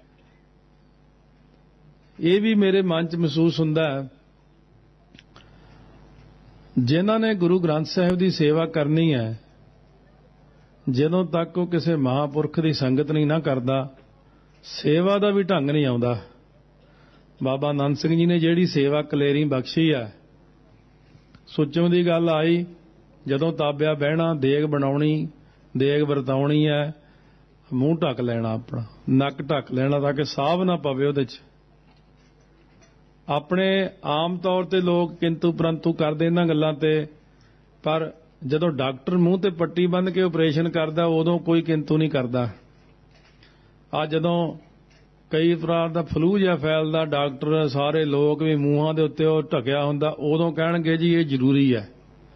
ਇਹ ਵੀ ਮੇਰੇ ਮਨ 'ਚ ਮਹਿਸੂਸ ਹੁੰਦਾ ਹੈ, ਜਿਨ੍ਹਾਂ ਨੇ ਗੁਰੂ ਗ੍ਰੰਥ ਸਾਹਿਬ ਦੀ ਸੇਵਾ ਕਰਨੀ ਹੈ, ਜਦੋਂ ਤੱਕ ਉਹ ਕਿਸੇ ਮਹਾਂਪੁਰਖ ਦੀ ਸੰਗਤ ਨਹੀਂ ਨਾ ਕਰਦਾ, ਸੇਵਾ ਦਾ ਵੀ ਢੰਗ ਨਹੀਂ ਆਉਂਦਾ। ਬਾਬਾ ਨੰਦ ਸਿੰਘ ਜੀ ਨੇ ਜਿਹੜੀ ਸੇਵਾ ਕਲੇਰੀ ਬਖਸ਼ੀ ਹੈ, ਸੁੱਚਮ ਦੀ ਗੱਲ ਆਈ, ਜਦੋਂ ਤਾਬਿਆ ਬਹਿਣਾ, ਦੇਗ ਬਣਾਉਣੀ, ਦੇਗ ਵਰਤਾਉਣੀ ਹੈ, ਮੂੰਹ ਢੱਕ ਲੈਣਾ, ਆਪਣਾ ਨੱਕ ਢੱਕ ਲੈਣਾ ਤਾਂ ਕਿ ਸਾਹ ਨਾ ਪਵੇ ਉਹਦੇ 'ਚ। ਆਪਣੇ ਆਮ ਤੌਰ ਤੇ ਲੋਕ ਕਿੰਤੂ ਪਰੰਤੂ ਕਰਦੇ ਇਹਨਾਂ ਗੱਲਾਂ ਤੇ, ਪਰ ਜਦੋਂ ਡਾਕਟਰ ਮੂੰਹ ਤੇ ਪੱਟੀ ਬੰਨ੍ਹ ਕੇ ਆਪਰੇਸ਼ਨ ਕਰਦਾ ਉਦੋਂ ਕੋਈ ਕਿੰਤੂ ਨਹੀਂ ਕਰਦਾ। ਆ ਜਦੋਂ ਕਈ ਤਰ੍ਹਾਂ ਦਾ ਫਲੂ ਜਿਹਾ ਫੈਲਦਾ, ਡਾਕਟਰ ਸਾਰੇ ਲੋਕ ਵੀ ਮੂੰਹਾਂ ਦੇ ਉੱਤੇ ਉਹ ਢਕਿਆ ਹੁੰਦਾ, ਉਦੋਂ ਕਹਿਣਗੇ ਜੀ ਇਹ ਜ਼ਰੂਰੀ ਹੈ।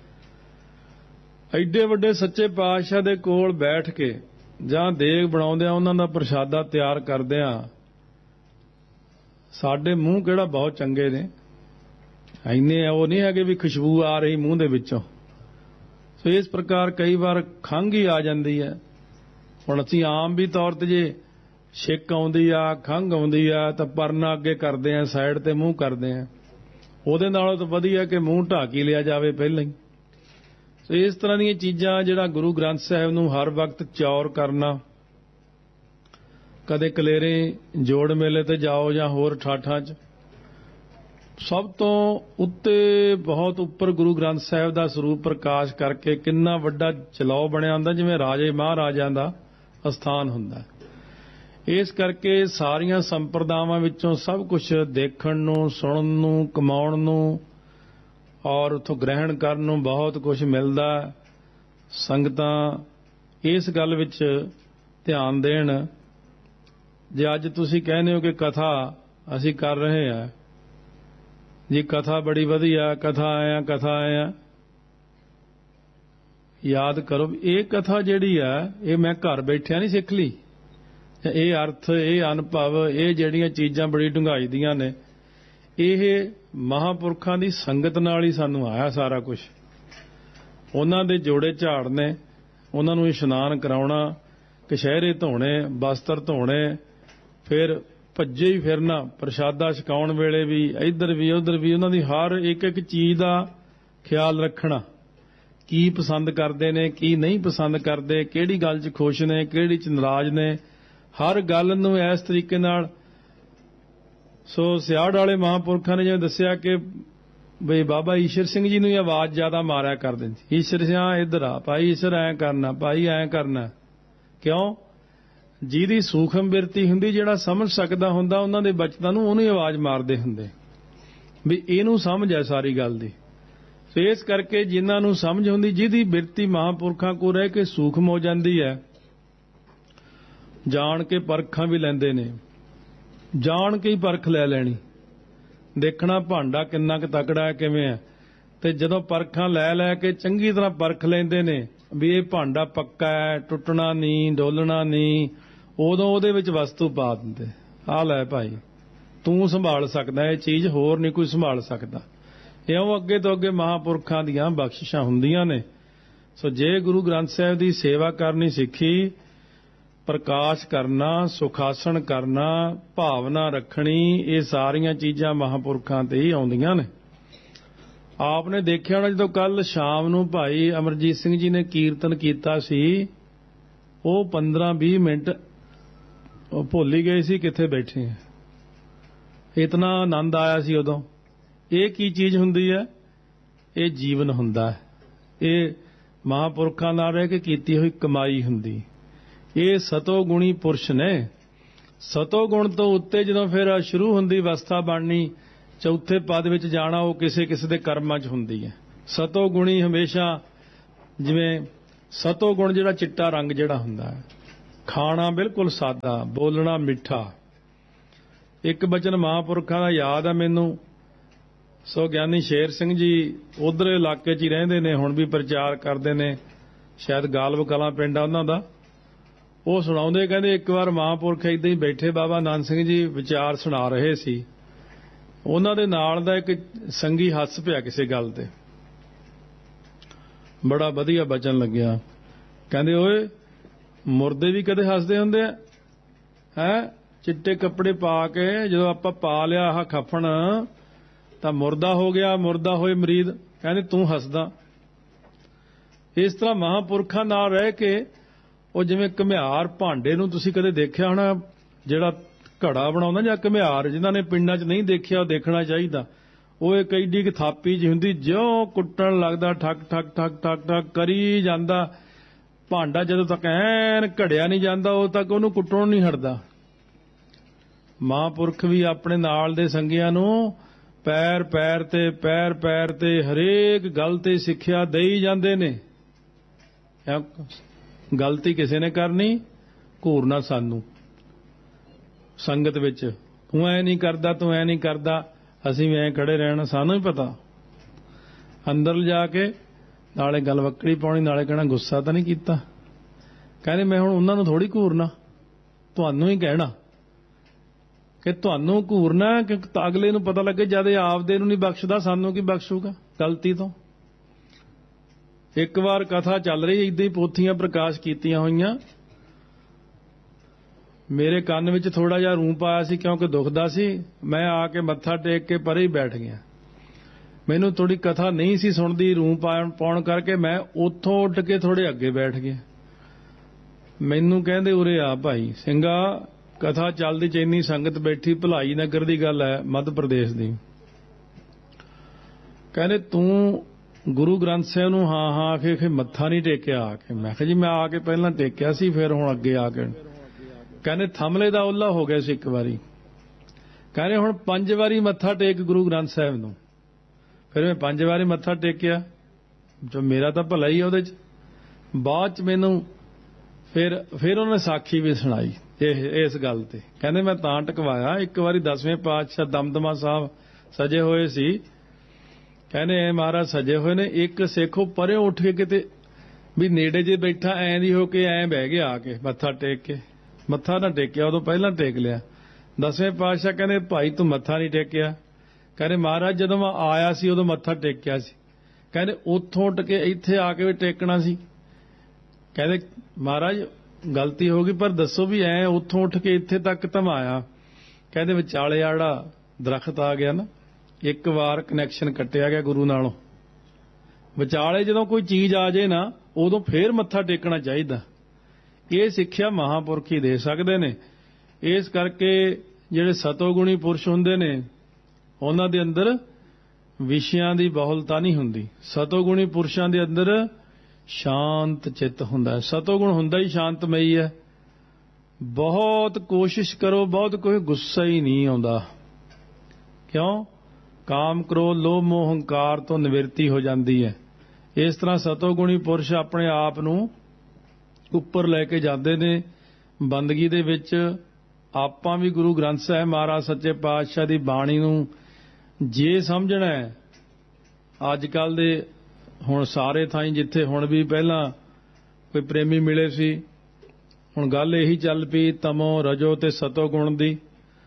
ਐਡੇ ਵੱਡੇ ਸੱਚੇ ਪਾਤਸ਼ਾਹ ਦੇ ਕੋਲ ਬੈਠ ਕੇ ਜਾਂ ਦੇਗ ਬਣਾਉਂਦਿਆਂ, ਉਹਨਾਂ ਦਾ ਪ੍ਰਸ਼ਾਦਾ ਤਿਆਰ ਕਰਦਿਆਂ, ਸਾਡੇ ਮੂੰਹ ਕਿਹੜਾ ਬਹੁਤ ਚੰਗੇ ਨੇ, ਇੰਨੇ ਉਹ ਨਹੀਂ ਹੈਗੇ ਵੀ ਖੁਸ਼ਬੂ ਆ ਰਹੀ ਮੂੰਹ ਦੇ ਵਿੱਚੋਂ। ਸੋ ਇਸ ਪ੍ਰਕਾਰ ਕਈ ਵਾਰ ਖੰਘ ਹੀ ਆ ਜਾਂਦੀ ਹੈ। ਹੁਣ ਅਸੀਂ ਆਮ ਵੀ ਤੌਰ ਤੇ ਜੇ ਛਿੱਕ ਆਉਂਦੀ ਆ, ਖੰਘ ਆਉਂਦੀ ਆ, ਤਾਂ ਪਰਨਾ ਅੱਗੇ ਕਰਦੇ ਆ, ਸਾਈਡ ਤੇ ਮੂੰਹ ਕਰਦੇ ਆ। ਉਹਦੇ ਨਾਲੋਂ ਤਾਂ ਵਧੀਆ ਕਿ ਮੂੰਹ ਢੱਕ ਹੀ ਲਿਆ ਜਾਵੇ ਪਹਿਲਾਂ ਹੀ। ਸੋ ਇਸ ਤਰ੍ਹਾਂ ਦੀਆਂ ਚੀਜ਼ਾਂ, ਜਿਹੜਾ ਗੁਰੂ ਗ੍ਰੰਥ ਸਾਹਿਬ ਨੂੰ ਹਰ ਵਕਤ ਚੌਰ ਕਰਨਾ, ਕਦੇ ਕਲੇਰੇ ਜੋੜ ਮੇਲੇ ਤੇ ਜਾਓ ਜਾਂ ਹੋਰ ਠਾਠਾਂ 'ਚ, ਸਭ ਤੋਂ ਉੱਤੇ ਬਹੁਤ ਉੱਪਰ ਗੁਰੂ ਗ੍ਰੰਥ ਸਾਹਿਬ ਦਾ ਸਰੂਪ ਪ੍ਰਕਾਸ਼ ਕਰਕੇ ਕਿੰਨਾ ਵੱਡਾ ਚਲਾਓ ਬਣਿਆ ਹੁੰਦਾ, ਜਿਵੇਂ ਰਾਜੇ ਮਹਾਰਾਜਿਆਂ ਦਾ ਅਸਥਾਨ ਹੁੰਦਾ। ਇਸ ਕਰਕੇ ਸਾਰੀਆਂ ਸੰਪਰਦਾਵਾਂ ਵਿੱਚੋਂ ਸਭ ਕੁਝ ਦੇਖਣ ਨੂੰ, ਸੁਣਨ ਨੂੰ, ਕਮਾਉਣ ਨੂੰ ਔਰ ਉੱਥੋਂ ਗ੍ਰਹਿਣ ਕਰਨ ਨੂੰ ਬਹੁਤ ਕੁਝ ਮਿਲਦਾ। ਸੰਗਤਾਂ ਇਸ ਗੱਲ ਵਿੱਚ ਧਿਆਨ ਦੇਣ। ਜੇ ਅੱਜ ਤੁਸੀਂ ਕਹਿੰਦੇ ਹੋ ਕਿ ਕਥਾ ਅਸੀਂ ਕਰ ਰਹੇ ਹਾਂ ਜੀ, ਕਥਾ ਬੜੀ ਵਧੀਆ, ਕਥਾ ਆਇਆ, ਯਾਦ ਕਰੋ ਇਹ ਕਥਾ ਜਿਹੜੀ ਆ, ਇਹ ਮੈਂ ਘਰ ਬੈਠਿਆ ਨਹੀਂ ਸਿੱਖ ਲਈ। ਇਹ ਅਰਥ, ਇਹ ਅਨੁਭਵ, ਇਹ ਜਿਹੜੀਆਂ ਚੀਜ਼ਾਂ ਬੜੀ ਡੂੰਘਾਈ ਦੀਆਂ ਨੇ, ਇਹ ਮਹਾਂਪੁਰਖਾਂ ਦੀ ਸੰਗਤ ਨਾਲ ਹੀ ਸਾਨੂੰ ਆਇਆ ਸਾਰਾ ਕੁਝ। ਉਹਨਾਂ ਦੇ ਜੋੜੇ ਝਾੜਨੇ, ਉਹਨਾਂ ਨੂੰ ਇਸ਼ਨਾਨ ਕਰਾਉਣਾ, ਕਛਹਿਰੇ ਧੋਣੇ, ਬਸਤਰ ਧੋਣੇ, ਫਿਰ ਭੱਜੇ ਹੀ ਫਿਰਨਾ, ਪ੍ਰਸ਼ਾਦਾ ਛਕਾਉਣ ਵੇਲੇ ਵੀ ਇੱਧਰ ਵੀ ਉੱਧਰ ਵੀ, ਉਹਨਾਂ ਦੀ ਹਰ ਇੱਕ ਇੱਕ ਚੀਜ਼ ਦਾ ਖਿਆਲ ਰੱਖਣਾ। ਕੀ ਪਸੰਦ ਕਰਦੇ ਨੇ, ਕੀ ਨਹੀਂ ਪਸੰਦ ਕਰਦੇ, ਕਿਹੜੀ ਗੱਲ 'ਚ ਖੁਸ਼ ਨੇ, ਕਿਹੜੀ 'ਚ ਨਾਰਾਜ਼ ਨੇ, ਹਰ ਗੱਲ ਨੂੰ ਇਸ ਤਰੀਕੇ ਨਾਲ। ਸੋ ਸਿਆੜ ਵਾਲੇ ਮਹਾਂਪੁਰਖਾਂ ਨੇ ਜਿਵੇਂ ਦੱਸਿਆ ਕਿ ਬਈ ਬਾਬਾ ਈਸ਼ਰ ਸਿੰਘ ਜੀ ਨੂੰ ਹੀ ਆਵਾਜ਼ ਜ਼ਿਆਦਾ ਮਾਰਿਆ ਕਰਦੇ ਸੀ, ਈਸ਼ਰ ਸਿਆਂ ਇੱਧਰ ਆ ਭਾਈ, ਈਸ਼ਰ ਐਂ ਕਰਨਾ ਭਾਈ, ਐਂ ਕਰਨਾ। ਕਿਉਂ? ਜਿਹਦੀ ਸੂਖਮ ਬਿਰਤੀ ਹੁੰਦੀ, ਜਿਹੜਾ ਸਮਝ ਸਕਦਾ ਹੁੰਦਾ ਉਹਨਾਂ ਦੇ ਬਚਨਾਂ ਨੂੰ, ਉਹਨੂੰ ਆਵਾਜ਼ ਮਾਰਦੇ ਹੁੰਦੇ। ਵੀ ਇਹਨੂੰ ਸਮਝ ਹੈ ਸਾਰੀ ਗੱਲ ਦੀ। ਸੋ ਇਸ ਕਰਕੇ ਜਿਨ੍ਹਾਂ ਨੂੰ ਸਮਝ ਹੁੰਦੀ, ਜਿਹਦੀ ਬਿਰਤੀ ਮਹਾਂਪੁਰਖਾਂ ਕੋਲ ਰਹਿ ਕੇ ਸੂਖਮ ਹੋ ਜਾਂਦੀ ਹੈ, ਜਾਣ ਕੇ ਪਰਖਾਂ ਵੀ ਲੈਂਦੇ ਨੇ, ਜਾਣ ਕੇ ਹੀ ਪਰਖ ਲੈ ਲੈਣੀ, ਦੇਖਣਾ ਭਾਂਡਾ ਕਿੰਨਾ ਕੁ ਤਕੜਾ ਹੈ, ਕਿਵੇਂ ਹੈ। ਤੇ ਜਦੋਂ ਪਰਖਾਂ ਲੈ ਲੈ ਕੇ ਚੰਗੀ ਤਰ੍ਹਾਂ ਪਰਖ ਲੈਂਦੇ ਨੇ ਵੀ ਇਹ ਭਾਂਡਾ ਪੱਕਾ ਹੈ, ਟੁੱਟਣਾ ਨਹੀਂ, ਡੋਲਣਾ ਨਹੀਂ, ਉਦੋਂ ਉਹਦੇ ਵਿੱਚ ਵਸਤੂ ਪਾ ਦਿੰਦੇ, ਆਹ ਲੈ ਭਾਈ ਤੂੰ ਸੰਭਾਲ ਸਕਦਾ ਇਹ ਚੀਜ਼, ਹੋਰ ਨਹੀਂ ਕੋਈ ਸੰਭਾਲ ਸਕਦਾ। ਇਉਂ ਅੱਗੇ ਤੋਂ ਅੱਗੇ ਮਹਾਂਪੁਰਖਾਂ ਦੀਆਂ ਬਖਸ਼ਿਸ਼ਾਂ ਹੁੰਦੀਆਂ ਨੇ। ਸੋ ਜੇ ਗੁਰੂ ਗ੍ਰੰਥ ਸਾਹਿਬ ਦੀ ਸੇਵਾ ਕਰਨੀ ਸਿੱਖੀ, ਪ੍ਰਕਾਸ਼ ਕਰਨਾ, ਸੁਖਾਸਣ ਕਰਨਾ, ਭਾਵਨਾ ਰੱਖਣੀ, ਇਹ ਸਾਰੀਆਂ ਚੀਜ਼ਾਂ ਮਹਾਂਪੁਰਖਾਂ ਤੇ ਹੀ ਆਉਂਦੀਆਂ ਨੇ। ਆਪ ਨੇ ਦੇਖਿਆ ਹੋਣਾ ਜਦੋਂ ਕੱਲ ਸ਼ਾਮ ਨੂੰ ਭਾਈ ਅਮਰਜੀਤ ਸਿੰਘ ਜੀ ਨੇ ਕੀਰਤਨ ਕੀਤਾ ਸੀ, ਉਹ 15-20 ਮਿੰਟ ਉਹ ਭੁੱਲ ਹੀ ਗਏ ਸੀ ਕਿੱਥੇ ਬੈਠੇ ਆ, ਇਤਨਾ ਆਨੰਦ ਆਇਆ ਸੀ ਉਦੋਂ। ਇਹ ਕੀ ਚੀਜ਼ ਹੁੰਦੀ ਹੈ? ਇਹ ਜੀਵਨ ਹੁੰਦਾ ਹੈ, ਇਹ ਮਹਾਂਪੁਰਖਾਂ ਨਾਲ ਰਹਿ ਕੇ ਕੀਤੀ ਹੋਈ ਕਮਾਈ ਹੁੰਦੀ। ਇਹ ਸਤੋ ਗੁਣੀ ਪੁਰਸ਼ ਨੇ। ਸਤੋ ਗੁਣ ਤੋਂ ਉੱਤੇ ਜਦੋਂ ਫਿਰ ਸ਼ੁਰੂ ਹੁੰਦੀ ਅਵਸਥਾ ਬਣਨੀ, ਚੌਥੇ ਪਦ ਵਿੱਚ ਜਾਣਾ, ਉਹ ਕਿਸੇ ਕਿਸੇ ਦੇ ਕਰਮਾਂ 'ਚ ਹੁੰਦੀ ਹੈ। ਸਤੋ ਗੁਣੀ ਹਮੇਸ਼ਾ, ਜਿਵੇਂ ਸਤੋ ਗੁਣ ਜਿਹੜਾ ਚਿੱਟਾ ਰੰਗ ਜਿਹੜਾ ਹੁੰਦਾ ਹੈ, ਖਾਣਾ ਬਿਲਕੁਲ ਸਾਦਾ, ਬੋਲਣਾ ਮਿੱਠਾ। ਇੱਕ ਬਚਨ ਮਹਾਂਪੁਰਖਾਂ ਦਾ ਯਾਦ ਆ ਮੈਨੂੰ। ਸੋ ਗਿਆਨੀ ਸ਼ੇਰ ਸਿੰਘ ਜੀ ਉਧਰ ਇਲਾਕੇ 'ਚ ਹੀ ਰਹਿੰਦੇ ਨੇ, ਹੁਣ ਵੀ ਪ੍ਰਚਾਰ ਕਰਦੇ ਨੇ, ਸ਼ਾਇਦ ਗਾਲਬ ਕਲਾਂ ਪਿੰਡ ਆ ਉਹਨਾਂ ਦਾ। ਉਹ ਸੁਣਾਉਂਦੇ, ਕਹਿੰਦੇ ਇੱਕ ਵਾਰ ਮਹਾਂਪੁਰਖ ਏਦਾਂ ਹੀ ਬੈਠੇ, ਬਾਬਾ ਨਾਨਕ ਸਿੰਘ ਜੀ ਵਿਚਾਰ ਸੁਣਾ ਰਹੇ ਸੀ, ਉਹਨਾਂ ਦੇ ਨਾਲ ਦਾ ਇੱਕ ਸੰਗੀ ਹੱਸ ਪਿਆ ਕਿਸੇ ਗੱਲ ਤੇ, ਬੜਾ ਵਧੀਆ ਬਚਨ ਲੱਗਿਆ। ਕਹਿੰਦੇ ਓਏ ਮੁਰਦੇ ਵੀ ਕਦੇ ਹੱਸਦੇ ਹੁੰਦੇ ਆ ਹੈ? ਚਿੱਟੇ ਕੱਪੜੇ ਪਾ ਕੇ ਜਦੋਂ ਆਪਾਂ ਪਾ ਲਿਆ ਆਹ ਖਫਣ ਤਾਂ ਮੁਰਦਾ ਹੋ ਗਿਆ, ਮੁਰਦਾ ਹੋਏ ਮਰੀਦ, ਕਹਿੰਦੇ ਤੂੰ ਹੱਸਦਾ। ਇਸ ਤਰ੍ਹਾਂ ਮਹਾਂਪੁਰਖਾਂ ਨਾਲ ਰਹਿ ਕੇ ਉਹ ਜਿਵੇਂ ਘੁਮਿਆਰ ਭਾਂਡੇ ਨੂੰ ਤੁਸੀਂ ਕਦੇ ਦੇਖਿਆ ਹੋਣਾ, ਜਿਹੜਾ ਘੜਾ ਬਣਾਉਂਦਾ ਜਾਂ ਘੁਮਿਆਰ, ਜਿਨ੍ਹਾਂ ਨੇ ਪਿੰਡਾਂ 'ਚ ਨਹੀਂ ਦੇਖਿਆ ਉਹ ਦੇਖਣਾ ਚਾਹੀਦਾ। ਉਹ ਇੱਕ ਐਡੀ ਕੁ ਥਾਪੀ ਜਿਹੀ ਹੁੰਦੀ, ਜਿਉਂ ਕੁੱਟਣ ਲੱਗਦਾ ਠੱਕ ਠੱਕ ਠੱਕ ਠੱਕ ਠੱਕ ਕਰੀ ਜਾਂਦਾ, ਭਾਂਡਾ ਜਦੋਂ ਤੱਕ ਐਨ ਘੜਿਆ ਨਹੀਂ ਜਾਂਦਾ ਉਦੋਂ ਤੱਕ ਉਹਨੂੰ ਕੁੱਟਣੋਂ ਨਹੀਂ ਹਟਦਾ। ਮਹਾਂਪੁਰਖ ਵੀ ਆਪਣੇ ਨਾਲ ਦੇ ਸੰਗੀਆਂ ਨੂੰ ਪੈਰ ਪੈਰ ਤੇ ਹਰੇਕ ਗੱਲ ਤੇ ਸਿੱਖਿਆ ਦੇਈ ਜਾਂਦੇ ਨੇ। ਗਲਤੀ ਕਿਸੇ ਨੇ ਕਰਨੀ, ਘੂਰਨਾ ਸਾਨੂੰ ਸੰਗਤ ਵਿੱਚ, ਤੂੰ ਐ ਨਹੀਂ ਕਰਦਾ, ਤੂੰ ਐ ਨਹੀਂ ਕਰਦਾ, ਅਸੀਂ ਵੀ ਐ ਖੜੇ ਰਹਿਣਾ, ਸਾਨੂੰ ਹੀ ਪਤਾ। ਅੰਦਰ ਲਿਜਾ ਕੇ ਨਾਲੇ ਗੱਲ ਵੱਕੜੀ ਪਾਉਣੀ, ਨਾਲੇ ਕਹਿਣਾ ਗੁੱਸਾ ਤਾਂ ਨਹੀਂ ਕੀਤਾ। ਕਹਿੰਦੇ ਮੈਂ ਹੁਣ ਉਹਨਾਂ ਨੂੰ ਥੋੜੀ ਘੂਰਨਾ, ਤੁਹਾਨੂੰ ਹੀ ਕਹਿਣਾ ਕਿ ਤੁਹਾਨੂੰ ਘੂਰਨਾ, ਕਿ ਅਗਲੇ ਨੂੰ ਪਤਾ ਲੱਗੇ ਜਦ ਇਹ ਆਪਦੇ ਨੂੰ ਨਹੀਂ ਬਖਸ਼ਦਾ ਸਾਨੂੰ ਕੀ ਬਖਸ਼ੂਗਾ ਗਲਤੀ ਤੋਂ। ਇੱਕ ਵਾਰ ਕਥਾ ਚੱਲ ਰਹੀ, ਏਦਾਂ ਹੀ ਪੋਥੀਆਂ ਪ੍ਰਕਾਸ਼ ਕੀਤੀਆਂ ਹੋਈਆਂ, ਮੇਰੇ ਕੰਨ ਵਿੱਚ ਥੋੜਾ ਜਿਹਾ ਰੂੰ ਪਾਇਆ ਸੀ ਕਿਉਂਕਿ ਦੁਖਦਾ ਸੀ, ਮੈਂ ਆ ਕੇ ਮੱਥਾ ਟੇਕ ਕੇ ਪਰੇ ਹੀ ਬੈਠ ਗਿਆ। ਮੈਨੂੰ ਥੋੜੀ ਕਥਾ ਨਹੀਂ ਸੀ ਸੁਣਦੀ, ਰੂੰ ਪਾਉਣ ਕਰਕੇ ਮੈਂ ਉੱਥੋਂ ਉੱਠ ਕੇ ਥੋੜੇ ਅੱਗੇ ਬੈਠ ਗਿਆ। ਮੈਨੂੰ ਕਹਿੰਦੇ ਉਰੇ ਆ ਭਾਈ ਸਿੰਘਾ, ਕਥਾ ਚੱਲਦੀ ਚ ਇੰਨੀ ਸੰਗਤ ਬੈਠੀ, ਭਲਾਈ ਨਗਰ ਦੀ ਗੱਲ ਹੈ, ਮੱਧ ਪ੍ਰਦੇਸ਼ ਦੀ। ਕਹਿੰਦੇ ਤੂੰ ਗੁਰੂ ਗ੍ਰੰਥ ਸਾਹਿਬ ਨੂੰ ਹਾਂ ਹਾਂ ਆਖੇ ਮੱਥਾ ਨਹੀਂ ਟੇਕਿਆ ਆ ਕੇ। ਮੈਂ ਕਿਹਾ ਜੀ ਮੈਂ ਆ ਕੇ ਪਹਿਲਾਂ ਟੇਕਿਆ ਸੀ, ਫਿਰ ਹੁਣ ਅੱਗੇ ਆ ਕੇ। ਕਹਿੰਦੇ ਥਮਲੇ ਦਾ ਉੱਲਾ ਹੋ ਗਿਆ ਸੀ ਇੱਕ ਵਾਰੀ। ਕਹਿੰਦੇ ਹੁਣ 5 ਵਾਰੀ ਮੱਥਾ ਟੇਕ ਗੁਰੂ ਗ੍ਰੰਥ ਸਾਹਿਬ ਨੂੰ। ਫਿਰ ਮੈਂ 5 ਵਾਰੀ ਮੱਥਾ ਟੇਕਿਆ, ਜੋ ਮੇਰਾ ਤਾਂ ਭਲਾ ਹੀ ਉਹਦੇ ਚ। ਬਾਅਦ ਚ ਮੈਨੂੰ ਫਿਰ ਉਹਨੇ ਸਾਖੀ ਵੀ ਸੁਣਾਈ ਇਸ ਗੱਲ ਤੇ। ਕਹਿੰਦੇ ਮੈਂ ਤਾਂ ਟਕਵਾਇਆ, ਇੱਕ ਵਾਰੀ 10ਵੇਂ ਪਾਤਸ਼ਾਹ ਦਮਦਮਾ ਸਾਹਿਬ ਸਜੇ ਹੋਏ ਸੀ। ਕਹਿੰਦੇ ਐ ਮਹਾਰਾਜ ਸਜੇ ਹੋਏ ਨੇ, ਇੱਕ ਸਿੱਖ ਪਰੇ ਉੱਠ ਕੇ ਕਿਤੇ ਵੀ ਨੇੜੇ ਜੇ ਬੈਠਾ ਐਂ ਦੀ ਹੋ ਕੇ ਐਂ ਬਹਿ ਗਿਆ ਆ ਕੇ ਮੱਥਾ ਟੇਕ ਕੇ। ਮੱਥਾ ਨਾ ਟੇਕਿਆ, ਉਦੋਂ ਪਹਿਲਾਂ ਟੇਕ ਲਿਆ। 10ਵੇਂ ਪਾਤਸ਼ਾਹ ਕਹਿੰਦੇ ਭਾਈ ਤੂੰ ਮੱਥਾ ਨਹੀਂ ਟੇਕਿਆ। ਕਹਿੰਦੇ ਮਹਾਰਾਜ ਜਦੋਂ ਮੈਂ ਆਇਆ ਸੀ ਉਦੋਂ ਮੱਥਾ ਟੇਕਿਆ ਸੀ। ਕਹਿੰਦੇ ਉੱਥੋਂ ਉੱਠ ਕੇ ਇੱਥੇ ਆ ਕੇ ਵੀ ਟੇਕਣਾ ਸੀ। ਕਹਿੰਦੇ ਮਹਾਰਾਜ ਗਲਤੀ ਹੋ ਗਈ, ਪਰ ਦੱਸੋ ਵੀ ਐ ਉੱਥੋਂ ਉੱਠ ਕੇ ਇੱਥੇ ਤੱਕ ਤਾਂ ਆਇਆ। ਕਹਿੰਦੇ ਵਿਚਾਲੇ ਆੜਾ ਦਰਖਤ ਆ ਗਿਆ ਨਾ, ਇੱਕ ਵਾਰ ਕਨੈਕਸ਼ਨ ਕੱਟਿਆ ਗਿਆ ਗੁਰੂ ਨਾਲੋਂ। ਵਿਚਾਲੇ ਜਦੋਂ ਕੋਈ ਚੀਜ਼ ਆ ਜੇ ਨਾ, ਉਦੋਂ ਫੇਰ ਮੱਥਾ ਟੇਕਣਾ ਚਾਹੀਦਾ। ਇਹ ਸਿੱਖਿਆ ਮਹਾਂਪੁਰਖ ਹੀ ਦੇ ਸਕਦੇ ਨੇ। ਇਸ ਕਰਕੇ ਜਿਹੜੇ ਸਤੋਗੁਣੀ ਪੁਰਸ਼ ਹੁੰਦੇ ਨੇ, ਉਹਨਾਂ ਦੇ ਅੰਦਰ ਵਿਸ਼ਿਆਂ ਦੀ ਬਹੁਲਤਾ ਨਹੀਂ ਹੁੰਦੀ। ਸਤੋਗੁਣੀ ਪੁਰਸ਼ਾਂ ਦੇ ਅੰਦਰ ਸ਼ਾਂਤ ਚਿੱਤ ਹੁੰਦਾ। ਸਤੋਗੁਣ ਹੁੰਦਾ ਹੀ ਸ਼ਾਂਤਮਈ ਹੈ। ਬਹੁਤ ਕੋਸ਼ਿਸ਼ ਕਰੋ, ਬਹੁਤ ਕੋਈ ਗੁੱਸਾ ਹੀ ਨਹੀਂ ਆਉਂਦਾ। ਕਿਉਂ? ਕਾਮ ਕ੍ਰੋਧ ਲੋਭ ਮੋਹ ਹੰਕਾਰ ਤੋਂ ਨਿਵਰਤੀ ਹੋ ਜਾਂਦੀ ਹੈ। ਇਸ ਤਰ੍ਹਾਂ ਸਤੋਗੁਣੀ ਪੁਰਸ਼ ਆਪਣੇ ਆਪ ਨੂੰ ਉੱਪਰ ਲੈ ਕੇ ਜਾਂਦੇ ਨੇ ਬੰਦਗੀ ਦੇ ਵਿੱਚ। ਆਪਾਂ ਵੀ ਗੁਰੂ ਗ੍ਰੰਥ ਸਾਹਿਬ ਮਹਾਰਾਜ ਸੱਚੇ ਪਾਤਸ਼ਾਹ ਦੀ ਬਾਣੀ ਨੂੰ ਜੇ ਸਮਝਣਾ ਹੈ, ਅੱਜ ਕੱਲ ਦੇ ਹੁਣ ਸਾਰੇ ਥਾਈਂ ਜਿੱਥੇ ਹੁਣ ਵੀ ਪਹਿਲਾਂ ਕੋਈ ਪ੍ਰੇਮੀ ਮਿਲੇ ਸੀ, ਹੁਣ ਗੱਲ ਇਹੀ ਚੱਲ ਪਈ ਤਮੋ ਰਜੋ ਤੇ ਸਤੋ ਗੁਣ ਦੀ।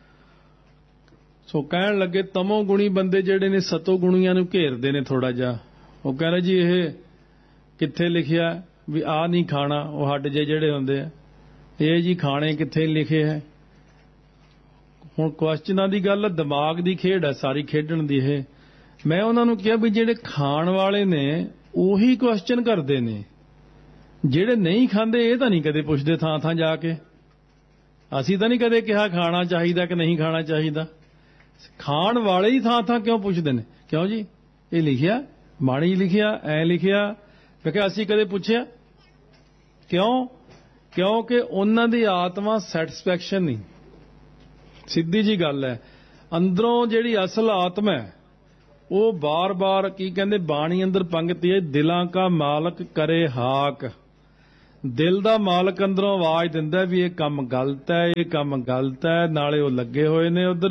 ਸੋ ਕਹਿਣ ਲੱਗੇ ਤਮੋ ਗੁਣੀ ਬੰਦੇ ਜਿਹੜੇ ਨੇ ਸਤੋ ਗੁਣੀਆਂ ਨੂੰ ਘੇਰਦੇ ਨੇ ਥੋੜਾ ਜਿਹਾ। ਉਹ ਕਹਿੰਦੇ ਜੀ ਇਹ ਕਿੱਥੇ ਲਿਖਿਆ ਵੀ ਆਹ ਨਹੀਂ ਖਾਣਾ, ਉਹ ਹੱਡ ਜਿਹੜੇ ਹੁੰਦੇ ਆ ਇਹ ਜੀ ਖਾਣੇ ਕਿੱਥੇ ਲਿਖੇ ਹੈ। ਹੁਣ ਕੁਐਸਚਨਾਂ ਦੀ ਗੱਲ, ਦਿਮਾਗ ਦੀ ਖੇਡ ਹੈ ਸਾਰੀ ਖੇਡਣ ਦੀ ਇਹ। ਮੈਂ ਉਹਨਾਂ ਨੂੰ ਕਿਹਾ ਵੀ ਜਿਹੜੇ ਖਾਣ ਵਾਲੇ ਨੇ ਉਹੀ ਕੁਐਸਚਨ ਕਰਦੇ ਨੇ, ਜਿਹੜੇ ਨਹੀਂ ਖਾਂਦੇ ਇਹ ਤਾਂ ਨਹੀਂ ਕਦੇ ਪੁੱਛਦੇ ਥਾਂ ਥਾਂ ਜਾ ਕੇ। ਅਸੀਂ ਤਾਂ ਨਹੀਂ ਕਦੇ ਕਿਹਾ ਖਾਣਾ ਚਾਹੀਦਾ ਕਿ ਨਹੀਂ ਖਾਣਾ ਚਾਹੀਦਾ। ਖਾਣ ਵਾਲੇ ਹੀ ਥਾਂ ਥਾਂ ਕਿਉਂ ਪੁੱਛਦੇ ਨੇ, ਕਿਉਂ ਜੀ ਇਹ ਲਿਖਿਆ ਬਾਣੀ ਲਿਖਿਆ ਐ ਲਿਖਿਆ, ਕਿਉਂਕਿ ਅਸੀਂ ਕਦੇ ਪੁੱਛਿਆ ਕਿਉਂ? ਕਿਉਂਕਿ ਉਹਨਾਂ ਦੀ ਆਤਮਾ ਸੈਟਿਸਫੈਕਸ਼ਨ ਨਹੀਂ। ਸਿੱਧੀ ਜੀ ਗੱਲ ਹੈ, ਅੰਦਰੋਂ ਜਿਹੜੀ ਅਸਲ ਆਤਮਾ ਹੈ ਉਹ ਬਾਰ-ਬਾਰ ਕੀ ਕਹਿੰਦੇ ਬਾਣੀ ਅੰਦਰ ਪੰਗਤੀ ਹੈ, ਦਿਲਾਂ ਕਾ ਮਾਲਕ ਕਰੇ ਹਾਕ। ਦਿਲ ਦਾ ਮਾਲਕ ਅੰਦਰੋਂ ਆਵਾਜ਼ ਦਿੰਦਾ ਵੀ ਇਹ ਕੰਮ ਗਲਤ ਹੈ, ਇਹ ਕੰਮ ਗਲਤ ਹੈ, ਨਾਲੇ ਉਹ ਲੱਗੇ ਹੋਏ ਨੇ ਉਧਰ।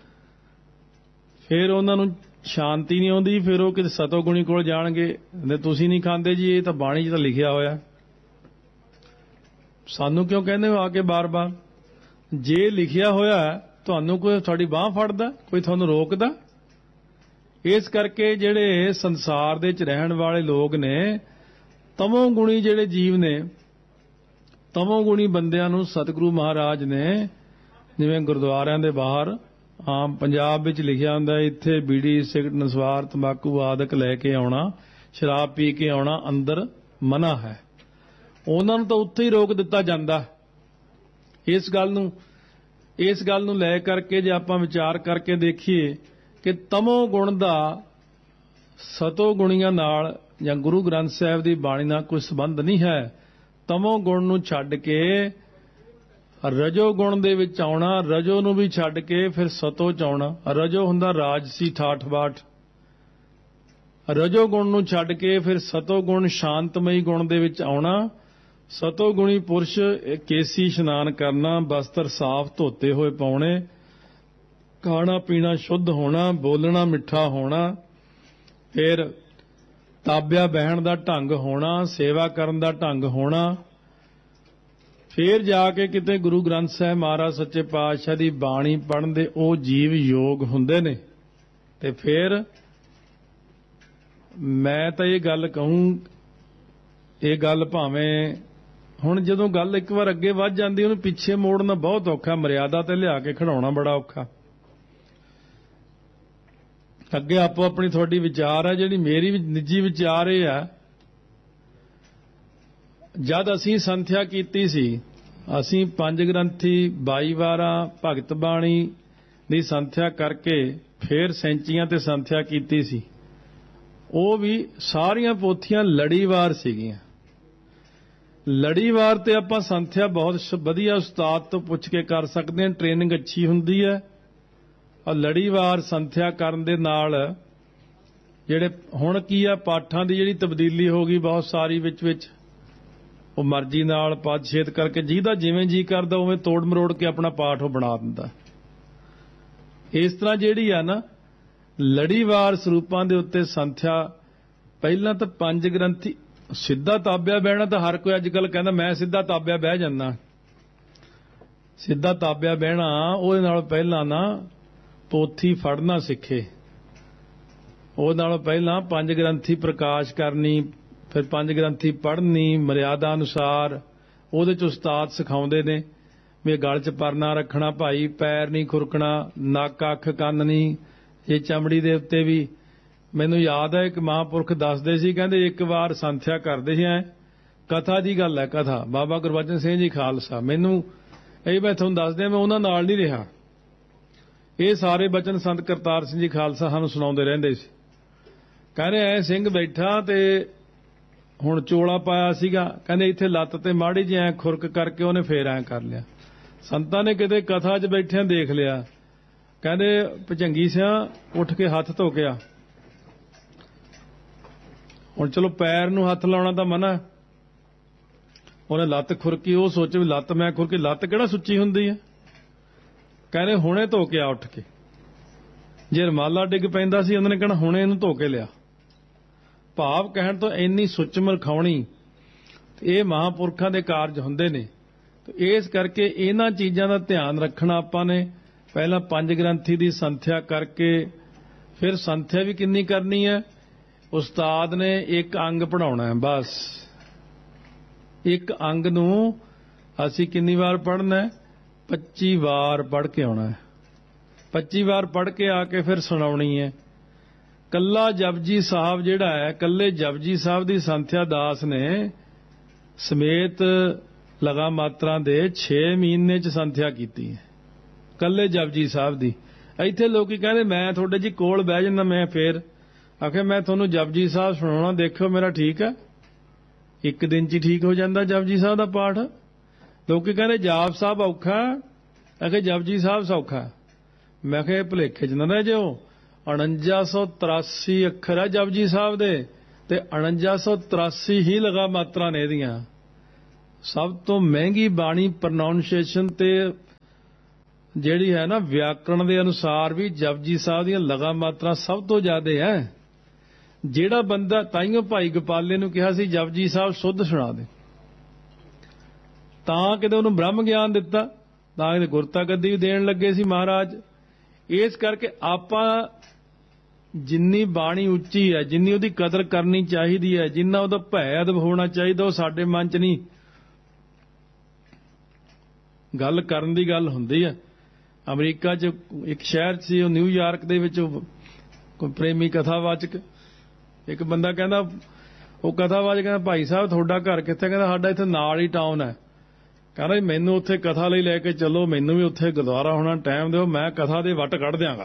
ਫਿਰ ਉਹਨਾਂ ਨੂੰ ਸ਼ਾਂਤੀ ਨਹੀਂ ਆਉਂਦੀ, ਫਿਰ ਉਹ ਕਿਤੇ ਸਤੋਗੁਣੀ ਕੋਲ ਜਾਣਗੇ, ਤੁਸੀਂ ਨਹੀਂ ਖਾਂਦੇ ਜੀ, ਇਹ ਤਾਂ ਬਾਣੀ 'ਚ ਤਾਂ ਲਿਖਿਆ ਹੋਇਆ, ਸਾਨੂੰ ਕਿਉਂ ਕਹਿੰਦੇ ਹੋ ਆ ਕੇ ਬਾਰ-ਬਾਰ? ਜੇ ਲਿਖਿਆ ਹੋਇਆ ਤੁਹਾਨੂੰ ਕੋਈ ਤੁਹਾਡੀ ਬਾਹ ਫੜਦਾ, ਕੋਈ ਤੁਹਾਨੂੰ ਰੋਕਦਾ? ਇਸ ਕਰਕੇ ਜਿਹੜੇ ਸੰਸਾਰ ਦੇ ਵਿੱਚ ਰਹਿਣ ਵਾਲੇ ਲੋਕ ਨੇ, ਤਮੋ ਗੁਣੀ ਜਿਹੜੇ ਜੀਵ ਨੇ, ਤਮੋ ਗੁਣੀ ਬੰਦਿਆਂ ਨੂੰ ਸਤਿਗੁਰੂ ਮਹਾਰਾਜ ਨੇ ਜਿਵੇਂ ਗੁਰਦੁਆਰਿਆਂ ਦੇ ਬਾਹਰ ਆਮ ਪੰਜਾਬ ਵਿੱਚ ਲਿਖਿਆ ਹੁੰਦਾ ਇੱਥੇ ਬੀੜੀ ਸਿਗਰਟ ਨਸਵਾਰ ਤੰਬਾਕੂ ਆਦਿਕ ਲੈ ਕੇ ਆਉਣਾ, ਸ਼ਰਾਬ ਪੀ ਕੇ ਆਉਣਾ ਅੰਦਰ ਮਨਾ ਹੈ। ਉਹਨਾਂ ਨੂੰ ਤਾਂ ਉੱਥੇ ਹੀ ਰੋਕ ਦਿੱਤਾ ਜਾਂਦਾ। ਇਸ ਗੱਲ ਨੂੰ ਲੈ ਕਰਕੇ ਜੇ ਆਪਾਂ ਵਿਚਾਰ ਕਰਕੇ ਦੇਖੀਏ ਕਿ ਤਮੋ ਗੁਣ ਦਾ ਸਤੋ ਗੁਣੀਆਂ ਨਾਲ ਜਾਂ ਗੁਰੂ ਗ੍ਰੰਥ ਸਾਹਿਬ ਦੀ ਬਾਣੀ ਨਾਲ ਕੋਈ ਸੰਬੰਧ ਨਹੀਂ ਹੈ। ਤਮੋ ਗੁਣ ਨੂੰ ਛੱਡ ਕੇ ਰਜੋ ਗੁਣ ਦੇ ਵਿੱਚ ਆਉਣਾ, ਰਜੋ ਨੂੰ ਵੀ ਛੱਡ ਕੇ ਫਿਰ ਸਤੋ ਚ ਆਉਣਾ। ਰਜੋ ਹੁੰਦਾ ਰਾਜਸੀ ਠਾਠ ਬਾਠ, ਰਜੋ ਗੁਣ ਨੂੰ ਛੱਡ ਕੇ ਫਿਰ ਸਤੋ ਗੁਣ ਸ਼ਾਂਤਮਈ ਗੁਣ ਦੇ ਵਿੱਚ ਆਉਣਾ। ਸਤੋ ਗੁਣੀ ਪੁਰਸ਼ ਕੇਸੀ ਇਸ਼ਨਾਨ ਕਰਨਾ, ਬਸਤਰ ਸਾਫ਼ ਧੋਤੇ ਹੋਏ ਪਾਉਣੇ, ਖਾਣਾ ਪੀਣਾ ਸ਼ੁੱਧ ਹੋਣਾ, ਬੋਲਣਾ ਮਿੱਠਾ ਹੋਣਾ, ਫਿਰ ਤਾਬਿਆ ਬਹਿਣ ਦਾ ਢੰਗ ਹੋਣਾ, ਸੇਵਾ ਕਰਨ ਦਾ ਢੰਗ ਹੋਣਾ। ਫਿਰ ਜਾ ਕੇ ਕਿਤੇ ਗੁਰੂ ਗ੍ਰੰਥ ਸਾਹਿਬ ਮਹਾਰਾਜ ਸੱਚੇ ਪਾਤਸ਼ਾਹ ਦੀ ਬਾਣੀ ਪੜ੍ਹਨ ਦੇ ਉਹ ਜੀਵ ਯੋਗ ਹੁੰਦੇ ਨੇ। ਤੇ ਫਿਰ ਮੈਂ ਤਾਂ ਇਹ ਗੱਲ ਕਹੂੰ, ਇਹ ਗੱਲ ਭਾਵੇਂ ਹੁਣ ਜਦੋਂ ਗੱਲ ਇੱਕ ਵਾਰ ਅੱਗੇ ਵੱਧ ਜਾਂਦੀ ਉਹਨੂੰ ਪਿੱਛੇ ਮੋੜਨਾ ਬਹੁਤ ਔਖਾ, ਮਰਿਆਦਾ ਤੇ ਲਿਆ ਕੇ ਖੜਾਉਣਾ ਬੜਾ ਔਖਾ। ਅੱਗੇ ਆਪੋ ਆਪਣੀ ਤੁਹਾਡੀ ਵਿਚਾਰ ਹੈ, ਜਿਹੜੀ ਮੇਰੀ ਨਿੱਜੀ ਵਿਚਾਰ ਇਹ ਆ, ਜਦ ਅਸੀਂ ਸੰਥਿਆ ਕੀਤੀ ਸੀ, ਅਸੀਂ ਪੰਜ ਗ੍ਰੰਥੀ 22 ਵਾਰਾਂ ਭਗਤ ਬਾਣੀ ਦੀ ਸੰਥਿਆ ਕਰਕੇ ਫਿਰ ਸੈਂਚੀਆਂ ਤੇ ਸੰਥਿਆ ਕੀਤੀ ਸੀ। ਉਹ ਵੀ ਸਾਰੀਆਂ ਪੋਥੀਆਂ ਲੜੀਵਾਰ ਸੀਗੀਆਂ। ਲੜੀਵਾਰ ਤੇ ਆਪਾਂ ਸੰਥਿਆ ਬਹੁਤ ਵਧੀਆ ਉਸਤਾਦ ਤੋਂ ਪੁੱਛ ਕੇ ਕਰ ਸਕਦੇ ਹਾਂ, ਟ੍ਰੇਨਿੰਗ ਅੱਛੀ ਹੁੰਦੀ ਹੈ। ਔਰ ਲੜੀਵਾਰ ਸੰਥਿਆ ਕਰਨ ਦੇ ਨਾਲ ਜਿਹੜੇ ਹੁਣ ਕੀ ਆ ਪਾਠਾਂ ਦੀ ਜਿਹੜੀ ਤਬਦੀਲੀ ਹੋ ਗਈ ਬਹੁਤ ਸਾਰੀ ਵਿੱਚ ਉਹ ਮਰਜ਼ੀ ਨਾਲ ਪਦ ਛੇਦ ਕਰਕੇ ਜਿਹਦਾ ਜਿਵੇਂ ਜੀ ਕਰਦਾ ਉਵੇਂ ਤੋੜ ਮਰੋੜ ਕੇ ਆਪਣਾ ਪਾਠ ਉਹ ਬਣਾ ਦਿੰਦਾ। ਇਸ ਤਰ੍ਹਾਂ ਜਿਹੜੀ ਆ ਨਾ ਲੜੀਵਾਰ ਸਰੂਪਾਂ ਦੇ ਉੱਤੇ ਸੰਥਿਆ, ਪਹਿਲਾਂ ਤਾਂ ਪੰਜ ਗ੍ਰੰਥੀ ਸਿੱਧਾ ਤਾਬਿਆ ਬਹਿਣਾ ਤਾਂ ਹਰ ਕੋਈ ਅੱਜ ਕੱਲ ਕਹਿੰਦਾ ਮੈਂ ਸਿੱਧਾ ਤਾਬਿਆ ਬਹਿ ਜਾਂਦਾ। ਸਿੱਧਾ ਤਾਬਿਆ ਬਹਿਣਾ ਉਹਦੇ ਨਾਲ ਪਹਿਲਾਂ ਨਾ ਪੋਥੀ ਫੜਨਾ ਸਿੱਖੇ, ਉਹਦੇ ਨਾਲ ਪਹਿਲਾਂ ਪੰਜ ਗ੍ਰੰਥੀ ਪ੍ਰਕਾਸ਼ ਕਰਨੀ, ਫਿਰ ਪੰਜ ਗ੍ਰੰਥੀ ਪੜ੍ਹਨੀ ਮਰਿਆਦਾ ਅਨੁਸਾਰ। ਉਹਦੇ ਚ ਉਸਤਾਦ ਸਿਖਾਉਂਦੇ ਨੇ ਵੀ ਗਲ ਚ ਪਰਨਾ ਰੱਖਣਾ ਭਾਈ, ਪੈਰ ਨਹੀਂ ਖੁਰਕਣਾ, ਨੱਕ ਅੱਖ ਕੰਨ ਨਹੀਂ, ਇਹ ਚਮੜੀ ਦੇ ਉੱਤੇ ਵੀ। ਮੈਨੂੰ ਯਾਦ ਹੈ ਇੱਕ ਮਹਾਂਪੁਰਖ ਦੱਸਦੇ ਸੀ, ਕਹਿੰਦੇ ਇੱਕ ਵਾਰ ਸੰਥਿਆ ਕਰਦੇ ਸੀ, ਕਥਾ ਦੀ ਗੱਲ ਹੈ, ਕਥਾ ਬਾਬਾ ਗੁਰਬਚਨ ਸਿੰਘ ਜੀ ਖਾਲਸਾ, ਮੈਨੂੰ ਇਹ ਮੈਂ ਤੁਹਾਨੂੰ ਦੱਸਦਿਆਂ ਮੈਂ ਉਹਨਾਂ ਨਾਲ ਨਹੀਂ ਰਿਹਾ, ਇਹ ਸਾਰੇ ਬਚਨ ਸੰਤ ਕਰਤਾਰ ਸਿੰਘ ਜੀ ਖਾਲਸਾ ਸਾਨੂੰ ਸੁਣਾਉਂਦੇ ਰਹਿੰਦੇ ਸੀ। ਕਹਿੰਦੇ ਐ ਸਿੰਘ ਬੈਠਾ ਤੇ ਹੁਣ ਚੋਲਾ ਪਾਇਆ ਸੀਗਾ, ਕਹਿੰਦੇ ਇੱਥੇ ਲੱਤ ਤੇ ਮਾੜੀ ਜਿਹੀ ਐ ਖੁਰਕ ਕਰਕੇ ਉਹਨੇ ਫੇਰ ਐ ਕਰ ਲਿਆ। ਸੰਤਾਂ ਨੇ ਕਿਤੇ ਕਥਾ 'ਚ ਬੈਠਿਆਂ ਦੇਖ ਲਿਆ, ਕਹਿੰਦੇ ਭਜੰਗੀ ਸਿਆਂ ਉੱਠ ਕੇ ਹੱਥ ਧੋ ਕੇ ਆ। ਹੁਣ ਚਲੋ ਪੈਰ ਨੂੰ ਹੱਥ ਲਾਉਣਾ ਤਾਂ ਮਨਾ, ਉਹਨੇ ਲੱਤ ਖੁਰਕੀ, ਉਹ ਸੋਚੇ ਵੀ ਲੱਤ ਮੈਂ ਖੁਰਕੀ, ਲੱਤ ਕਿਹੜਾ ਸੁੱਚੀ ਹੁੰਦੀ ਹੈ। ਕਹਿੰਦੇ ਹੁਣੇ ਧੋ ਕੇ ਆ ਉੱਠ ਕੇ। ਜੇ ਰਮਾਲਾ ਡਿੱਗ ਪੈਂਦਾ ਸੀ ਉਹਨਾਂ ਨੇ ਕਹਿਣਾ ਹੁਣੇ ਇਹਨੂੰ ਧੋ ਕੇ ਲਿਆ। ਭਾਵ ਕਹਿਣ ਤੋਂ ਇੰਨੀ ਸੁੱਚਮ ਰਖਾਉਣੀ, ਇਹ ਮਹਾਂਪੁਰਖਾਂ ਦੇ ਕਾਰਜ ਹੁੰਦੇ ਨੇ। ਇਸ ਕਰਕੇ ਇਹਨਾਂ ਚੀਜ਼ਾਂ ਦਾ ਧਿਆਨ ਰੱਖਣਾ ਆਪਾਂ ਨੇ। ਪਹਿਲਾਂ 5 ਗ੍ਰੰਥੀ ਦੀ ਸੰਥਿਆ ਕਰਕੇ, ਫਿਰ ਸੰਥਿਆ ਵੀ ਕਿੰਨੀ ਕਰਨੀ ਹੈ। ਉਸਤਾਦ ਨੇ ਇੱਕ ਅੰਗ ਪੜ੍ਹਾਉਣਾ ਹੈ, ਬਸ ਇੱਕ ਅੰਗ ਨੂੰ ਅਸੀਂ ਕਿੰਨੀ ਵਾਰ ਪੜ੍ਹਨਾ ਹੈ? 25 ਵਾਰ ਪੜ੍ਹ ਕੇ ਆਉਣਾ ਹੈ। 25 ਵਾਰ ਪੜ੍ਹ ਕੇ ਆ ਕੇ ਫਿਰ ਸੁਣਾਉਣੀ ਹੈ। ਕੱਲਾ ਜਪਜੀ ਸਾਹਿਬ ਜਿਹੜਾ ਹੈ, ਕੱਲੇ ਜਪਜੀ ਸਾਹਿਬ ਦੀ ਸੰਥਿਆ ਦਾਸ ਨੇ ਸਮੇਤ ਲਗਾ ਮਾਤਰਾ ਦੇ 6 ਮਹੀਨੇ ਚ ਸੰਥਿਆ ਕੀਤੀ ਹੈ, ਕੱਲੇ ਜਪਜੀ ਸਾਹਿਬ ਦੀ। ਇੱਥੇ ਲੋਕੀ ਕਹਿੰਦੇ ਮੈਂ ਤੁਹਾਡੇ ਜੀ ਕੋਲ ਬਹਿ ਜਾਂਦਾ, ਮੈਂ ਫੇਰ ਆਖੇ ਮੈਂ ਤੁਹਾਨੂੰ ਜਪਜੀ ਸਾਹਿਬ ਸੁਣਾਉਣਾ, ਦੇਖੋ ਮੇਰਾ ਠੀਕ ਹੈ। ਇੱਕ ਦਿਨ ਚ ਹੀ ਠੀਕ ਹੋ ਜਾਂਦਾ ਜਪਜੀ ਸਾਹਿਬ ਦਾ ਪਾਠ। ਲੋਕੀ ਕਹਿੰਦੇ ਜਾਪ ਸਾਹਿਬ ਔਖਾ, ਆਖੇ ਜਪਜੀ ਸਾਹਿਬ ਸੌਖਾ। ਮੈਂ ਕਿਹਾ ਭੁਲੇਖੇ ਚ ਨਾ ਰਹਿ ਜਾਓ। 4983 ਅੱਖਰ ਹੈ ਜਪਜੀ ਸਾਹਿਬ ਦੇ, ਤੇ 4983 ਹੀ ਲਗਾ ਮਾਤਰਾ ਨੇ ਇਹਦੀਆਂ। ਸਭ ਤੋਂ ਮਹਿੰਗੀ ਬਾਣੀ ਪ੍ਰੋਨਾਂਸੀਏਸ਼ਨ ਤੇ ਜਿਹੜੀ ਹੈ ਨਾ ਵਿਆਕਰਣ ਦੇ ਅਨੁਸਾਰ ਵੀ ਜਪਜੀ ਸਾਹਿਬ ਦੀਆਂ ਲਗਾ ਮਾਤਰਾ ਸਭ ਤੋਂ ਜ਼ਿਆਦਾ ਹੈ। ਜਿਹੜਾ ਬੰਦਾ, ਤਾਈਓ ਭਾਈ ਗੋਪਾਲੇ ਨੂੰ ਕਿਹਾ ਸੀ ਜਪਜੀ ਸਾਹਿਬ ਸੁੱਧ ਸੁਣਾ ਦੇ, ਤਾਂ ਕਿਤੇ ਉਹਨੂੰ ਬ੍ਰਹਮ ਗਿਆਨ ਦਿੱਤਾ, ਤਾਂ ਕਿਤੇ ਗੁਰਤਾ ਗੱਦੀ ਵੀ ਦੇਣ ਲੱਗੇ ਸੀ ਮਹਾਰਾਜ। ਇਸ ਕਰਕੇ ਆਪਾਂ ਜਿੰਨੀ ਬਾਣੀ ਉੱਚੀ ਹੈ, ਜਿੰਨੀ ਉਹਦੀ ਕਦਰ ਕਰਨੀ ਚਾਹੀਦੀ ਹੈ, ਜਿੰਨਾ ਉਹਦਾ ਭੈ ਅਦਬ ਹੋਣਾ ਚਾਹੀਦਾ, ਉਹ ਸਾਡੇ ਮਨ 'ਚ ਨਹੀਂ। ਗੱਲ ਕਰਨ ਦੀ ਗੱਲ ਹੁੰਦੀ ਹੈ। ਅਮਰੀਕਾ 'ਚ ਇੱਕ ਸ਼ਹਿਰ ਸੀ, ਉਹ ਨਿਊਯਾਰਕ ਦੇ ਵਿੱਚ ਕੋਈ ਪ੍ਰੇਮੀ ਕਥਾਵਾਚਕ, ਇੱਕ ਬੰਦਾ ਕਹਿੰਦਾ, ਉਹ ਕਥਾਵਾਚਕ ਕਹਿੰਦਾ ਭਾਈ ਸਾਹਿਬ ਤੁਹਾਡਾ ਘਰ ਕਿੱਥੇ? ਕਹਿੰਦਾ ਸਾਡਾ ਇੱਥੇ ਨਾਲ ਹੀ ਟਾਊਨ ਹੈ। ਕਹਿੰਦਾ ਮੈਨੂੰ ਉੱਥੇ ਕਥਾ ਲਈ ਲੈ ਕੇ ਚੱਲੋ, ਮੈਨੂੰ ਵੀ ਉੱਥੇ ਗੁਰਦੁਆਰਾ ਹੋਣਾ, ਟਾਈਮ ਦਿਓ, ਮੈਂ ਕਥਾ ਦੇ ਵੱਟ ਕੱਢ ਦਿਆਂਗਾ।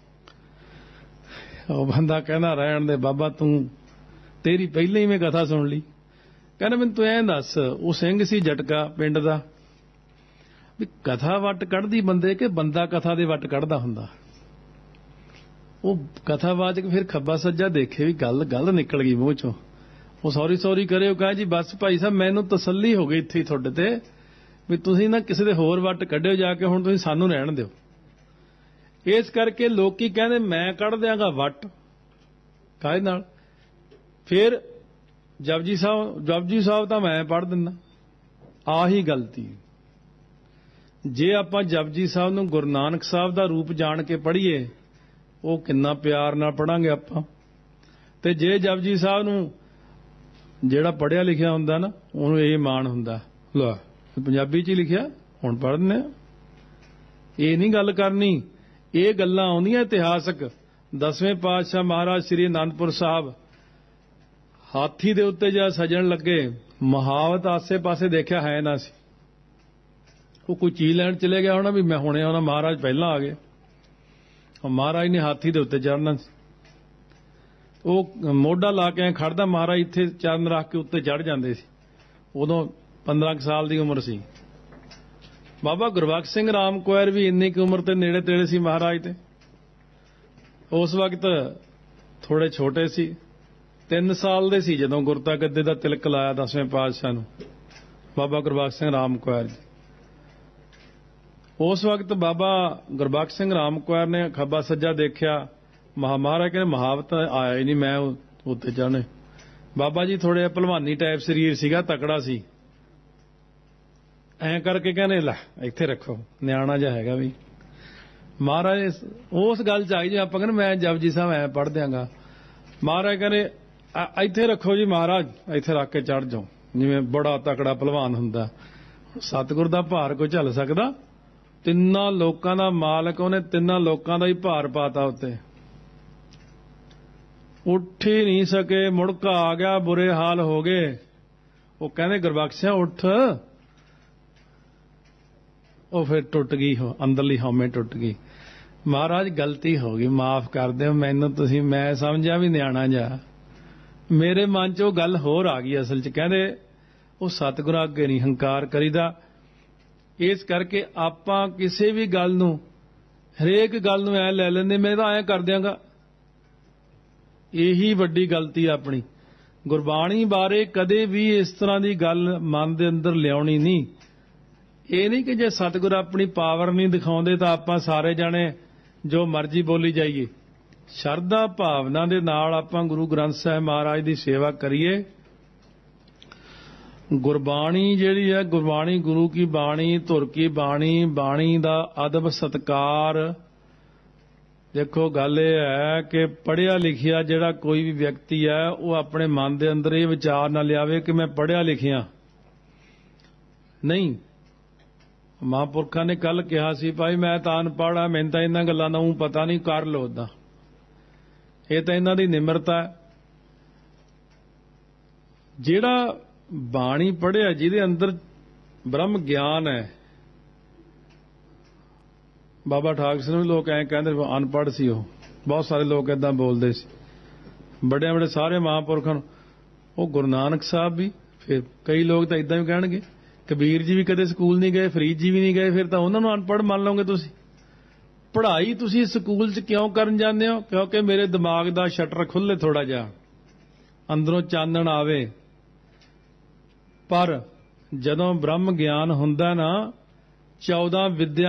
ਉਹ ਬੰਦਾ ਕਹਿੰਦਾ ਰਹਿਣ ਦੇ ਬਾਬਾ, ਤੂੰ ਤੇਰੀ ਪਹਿਲਾਂ ਹੀ ਮੈਂ ਕਥਾ ਸੁਣ ਲਈ। ਕਹਿੰਦਾ ਮੈਨੂੰ ਤੂੰ ਐਂ ਦੱਸ, ਉਹ ਸਿੰਘ ਸੀ ਜਟਕਾ ਪਿੰਡ ਦਾ, ਵੀ ਕਥਾ ਵੱਟ ਕੱਢਦੀ ਬੰਦੇ ਕਿ ਬੰਦਾ ਕਥਾ ਦੇ ਵੱਟ ਕੱਢਦਾ ਹੁੰਦਾ? ਉਹ ਕਥਾਵਾਚਕ ਫਿਰ ਖੱਬਾ ਸੱਜਾ ਦੇਖੇ ਵੀ ਗੱਲ ਨਿਕਲ ਗਈ ਮੂੰਹ ਚੋਂ। ਉਹ ਸੌਰੀ ਕਰੇ, ਉਹ ਕਹੇ ਜੀ ਬਸ ਭਾਈ ਸਾਹਿਬ ਮੈਨੂੰ ਤਸੱਲੀ ਹੋ ਗਈ ਇੱਥੇ ਹੀ ਤੁਹਾਡੇ ਤੇ, ਵੀ ਤੁਸੀਂ ਨਾ ਕਿਸੇ ਦੇ ਹੋਰ ਵੱਟ ਕੱਢਿਓ ਜਾ ਕੇ, ਹੁਣ ਤੁਸੀਂ ਸਾਨੂੰ ਰਹਿਣ ਦਿਓ। ਇਸ ਕਰਕੇ ਲੋਕੀ ਕਹਿੰਦੇ ਮੈਂ ਕੱਢ ਦਿਆਂਗਾ ਵੱਟ, ਕਾਹਦੇ ਨਾਲ? ਫਿਰ ਜਪਜੀ ਸਾਹਿਬ ਤਾਂ ਮੈਂ ਪੜ੍ਹ ਦਿੰਦਾ। ਆਹੀ ਗਲਤੀ। ਜੇ ਆਪਾਂ ਜਪਜੀ ਸਾਹਿਬ ਨੂੰ ਗੁਰੂ ਨਾਨਕ ਸਾਹਿਬ ਦਾ ਰੂਪ ਜਾਣ ਕੇ ਪੜ੍ਹੀਏ, ਉਹ ਕਿੰਨਾ ਪਿਆਰ ਨਾਲ ਪੜਾਂਗੇ ਆਪਾਂ। ਤੇ ਜੇ ਜਪਜੀ ਸਾਹਿਬ ਨੂੰ ਜਿਹੜਾ ਪੜ੍ਹਿਆ ਲਿਖਿਆ ਹੁੰਦਾ ਨਾ, ਉਹਨੂੰ ਇਹ ਮਾਣ ਹੁੰਦਾ, ਲੈ ਪੰਜਾਬੀ 'ਚ ਹੀ ਲਿਖਿਆ, ਹੁਣ ਪੜ੍ਹਨੇ। ਇਹ ਨਹੀਂ ਗੱਲ ਕਰਨੀ। ਇਹ ਗੱਲਾਂ ਆਉਂਦੀਆਂ ਇਤਿਹਾਸਕ। 10ਵੇਂ ਪਾਤਸ਼ਾਹ ਮਹਾਰਾਜ ਸ੍ਰੀ ਅਨੰਦਪੁਰ ਸਾਹਿਬ ਹਾਥੀ ਦੇ ਉੱਤੇ ਜਦ ਸਜਣ ਲੱਗੇ, ਮਹਾਵਤ ਆਸੇ-ਪਾਸੇ ਦੇਖਿਆ ਹੈ ਨਾ ਸੀ। ਉਹ ਕੋਈ ਚੀਜ਼ ਲੈਣ ਚਲੇ ਗਿਆ ਹੋਣਾ ਵੀ ਮੈਂ ਹੁਣੇ ਆਉਣਾ, ਮਹਾਰਾਜ ਪਹਿਲਾਂ ਆ ਗਏ। ਮਹਾਰਾਜ ਨੇ ਹਾਥੀ ਦੇ ਉੱਤੇ ਚੜ੍ਹਨਾ ਸੀ। ਉਹ ਮੋਢਾ ਲਾ ਕੇ ਖੜਦਾ, ਮਹਾਰਾਜ ਇੱਥੇ ਚਰਨ ਰੱਖ ਕੇ ਉੱਤੇ ਚੜ੍ਹ ਜਾਂਦੇ ਸੀ। ਉਦੋਂ 15 ਸਾਲ ਦੀ ਉਮਰ ਸੀ। ਬਾਬਾ ਗੁਰਬਖਸ਼ ਸਿੰਘ ਰਾਮ ਕੁਆਰ ਵੀ ਇੰਨੀ ਕੁ ਉਮਰ ਤੇ ਨੇੜੇ ਤੇੜੇ ਸੀ ਮਹਾਰਾਜ ਤੇ। ਉਸ ਵਕਤ ਥੋੜੇ ਛੋਟੇ ਸੀ, 3 ਸਾਲ ਦੇ ਸੀ ਜਦੋਂ ਗੁਰਤਾ ਗੱਦੇ ਦਾ ਤਿਲਕ ਲਾਇਆ 10ਵੇਂ ਪਾਤਸ਼ਾਹ ਨੂੰ, ਬਾਬਾ ਗੁਰਬਖਸ਼ ਸਿੰਘ ਰਾਮ ਕੁਆਰ ਜੀ। ਉਸ ਵਕਤ ਬਾਬਾ ਗੁਰਬਖਸ਼ ਸਿੰਘ ਰਾਮ ਕੁਆਰ ਨੇ ਖੱਬਾ ਸੱਜਾ ਦੇਖਿਆ, ਮਹਾਰਾਜ ਕਹਿੰਦੇ ਮਹਾਵਤ ਆਇਆ ਹੀ ਨਹੀਂ, ਮੈਂ ਉੱਤੇ ਚੜ੍ਹਨੇ। ਬਾਬਾ ਜੀ ਥੋੜੇ ਭਲਵਾਨੀ ਟਾਈਪ ਸਰੀਰ ਸੀਗਾ, ਤਕੜਾ ਸੀ। ਐਂ ਕਰਕੇ ਕਹਿੰਦੇ ਲੈ ਇੱਥੇ ਰੱਖੋ, ਨਿਆਣਾ ਜਿਹਾ ਹੈਗਾ ਵੀ। ਮਹਾਰਾਜ ਉਸ ਗੱਲ 'ਚ ਆਈ ਜੇ ਆਪਾਂ ਕਹਿੰਦੇ ਮੈਂ ਜਪਜੀ ਸਾਹਿਬ ਐਂ ਪੜ੍ਹ ਦਿਆਂਗਾ। ਮਹਾਰਾਜ ਕਹਿੰਦੇ ਇੱਥੇ ਰੱਖੋ ਜੀ ਮਹਾਰਾਜ, ਇੱਥੇ ਰੱਖ ਕੇ ਚੜ੍ਹ ਜਾਓ, ਜਿਵੇਂ ਬੜਾ ਤਕੜਾ ਭਲਵਾਨ ਹੁੰਦਾ। ਸਤਿਗੁਰ ਦਾ ਭਾਰ ਕੋਈ ਝੱਲ ਸਕਦਾ? 3 ਲੋਕਾਂ ਦਾ ਮਾਲਕ, ਉਹਨੇ 3 ਲੋਕਾਂ ਦਾ ਹੀ ਭਾਰ ਪਾਤਾ ਉੱਤੇ। ਉੱਠ ਹੀ ਨਹੀਂ ਸਕੇ, ਮੁੜਕਾ ਆ ਗਿਆ, ਬੁਰੇ ਹਾਲ ਹੋ ਗਏ। ਉਹ ਕਹਿੰਦੇ ਗੁਰਬਖਸ਼ਿਆ ਉੱਠ। ਉਹ ਫਿਰ ਟੁੱਟ ਗਈ, ਅੰਦਰਲੀ ਹਉਮੈ ਟੁੱਟ ਗਈ। ਮਹਾਰਾਜ ਗਲਤੀ ਹੋ ਗਈ, ਮਾਫ ਕਰ ਦਿਓ ਮੈਨੂੰ ਤੁਸੀਂ, ਮੈਂ ਸਮਝਿਆ ਵੀ ਨਿਆਣਾ ਜਾ। ਮੇਰੇ ਮਨ 'ਚ ਉਹ ਗੱਲ ਹੋਰ ਆ ਗਈ। ਅਸਲ 'ਚ ਕਹਿੰਦੇ ਉਹ ਸਤਿਗੁਰਾਂ ਅੱਗੇ ਨਹੀਂ ਹੰਕਾਰ ਕਰੀਦਾ। ਇਸ ਕਰਕੇ ਆਪਾਂ ਕਿਸੇ ਵੀ ਗੱਲ ਨੂੰ ਹਰੇਕ ਗੱਲ ਨੂੰ ਐ ਲੈ ਲੈਂਦੇ, ਮੈਂ ਤਾਂ ਐ ਕਰ ਦਿਆਂਗਾ। ਇਹੀ ਵੱਡੀ ਗਲਤੀ ਆ ਆਪਣੀ। ਗੁਰਬਾਣੀ ਬਾਰੇ ਕਦੇ ਵੀ ਇਸ ਤਰ੍ਹਾਂ ਦੀ ਗੱਲ ਮਨ ਦੇ ਅੰਦਰ ਲਿਆਉਣੀ ਨਹੀਂ। ਇਹ ਨਹੀਂ ਕਿ ਜੇ ਸਤਿਗੁਰ ਆਪਣੀ ਪਾਵਰ ਨਹੀਂ ਦਿਖਾਉਂਦੇ ਤਾਂ ਆਪਾਂ ਸਾਰੇ ਜਾਣੇ ਜੋ ਮਰਜ਼ੀ ਬੋਲੀ ਜਾਈਏ। ਸ਼ਰਧਾ ਭਾਵਨਾ ਦੇ ਨਾਲ ਆਪਾਂ ਗੁਰੂ ਗ੍ਰੰਥ ਸਾਹਿਬ ਮਹਾਰਾਜ ਦੀ ਸੇਵਾ ਕਰੀਏ। ਗੁਰਬਾਣੀ ਜਿਹੜੀ ਹੈ, ਗੁਰਬਾਣੀ ਗੁਰੂ ਕੀ ਬਾਣੀ, ਧੁਰ ਕੀ ਬਾਣੀ, ਬਾਣੀ ਦਾ ਅਦਬ ਸਤਿਕਾਰ। ਦੇਖੋ ਗੱਲ ਇਹ ਹੈ ਕਿ ਪੜ੍ਹਿਆ ਲਿਖਿਆ ਜਿਹੜਾ ਕੋਈ ਵੀ ਵਿਅਕਤੀ ਹੈ ਉਹ ਆਪਣੇ ਮਨ ਦੇ ਅੰਦਰ ਇਹ ਵਿਚਾਰ ਨਾ ਲਿਆਵੇ ਕਿ ਮੈਂ ਪੜ੍ਹਿਆ ਲਿਖਿਆ ਨਹੀਂ। ਮਹਾਂਪੁਰਖਾਂ ਨੇ ਕੱਲ ਕਿਹਾ ਸੀ, ਭਾਈ ਮੈਂ ਤਾਂ ਅਨਪੜ੍ਹ ਆ, ਮੈਨੂੰ ਤਾਂ ਇਹਨਾਂ ਗੱਲਾਂ ਦਾ ਊਂ ਪਤਾ ਨਹੀਂ, ਕਰ ਲਓ ਓਦਾਂ। ਇਹ ਤਾਂ ਇਹਨਾਂ ਦੀ ਨਿਮਰਤਾ ਹੈ। ਜਿਹੜਾ ਬਾਣੀ ਪੜ੍ਹਿਆ, ਜਿਹਦੇ ਅੰਦਰ ਬ੍ਰਹਮ ਗਿਆਨ ਹੈ। ਬਾਬਾ ਠਾਕਰ ਸਿੰਘ ਨੂੰ ਲੋਕ ਐਂ ਕਹਿੰਦੇ ਅਨਪੜ੍ਹ ਸੀ ਉਹ, ਬਹੁਤ ਸਾਰੇ ਲੋਕ ਏਦਾਂ ਬੋਲਦੇ ਸੀ। ਵੱਡੇ ਵੱਡੇ ਸਾਰੇ ਮਹਾਂਪੁਰਖਾਂ ਨੂੰ, ਉਹ ਗੁਰੂ ਨਾਨਕ ਸਾਹਿਬ ਵੀ, ਫਿਰ ਕਈ ਲੋਕ ਤਾਂ ਏਦਾਂ ਵੀ ਕਹਿਣਗੇ ਕਬੀਰ ਜੀ ਵੀ ਕਦੇ ਸਕੂਲ ਨਹੀਂ ਗਏ, ਫਰੀਦ ਜੀ ਵੀ ਨਹੀਂ ਗਏ, ਫਿਰ ਤਾਂ ਉਹਨਾਂ ਨੂੰ ਅਨਪੜ੍ਹ ਮੰਨ ਲਓਗੇ ਤੁਸੀਂ। ਪੜ੍ਹਾਈ ਤੁਸੀਂ ਸਕੂਲ 'ਚ ਕਿਉਂ ਕਰਨ ਜਾਂਦੇ ਹੋ? ਕਿਉਂਕਿ ਮੇਰੇ ਦਿਮਾਗ ਦਾ ਸ਼ਟਰ ਖੁੱਲ੍ਹੇ ਥੋੜਾ ਜਿਹਾ, ਅੰਦਰੋਂ ਚਾਨਣ ਆਵੇ। ਪਰ ਜਦੋਂ ਬ੍ਰਹਮ ਗਿਆਨ ਹੁੰਦਾ ਨਾ, 14 ਵਿਦਿਆ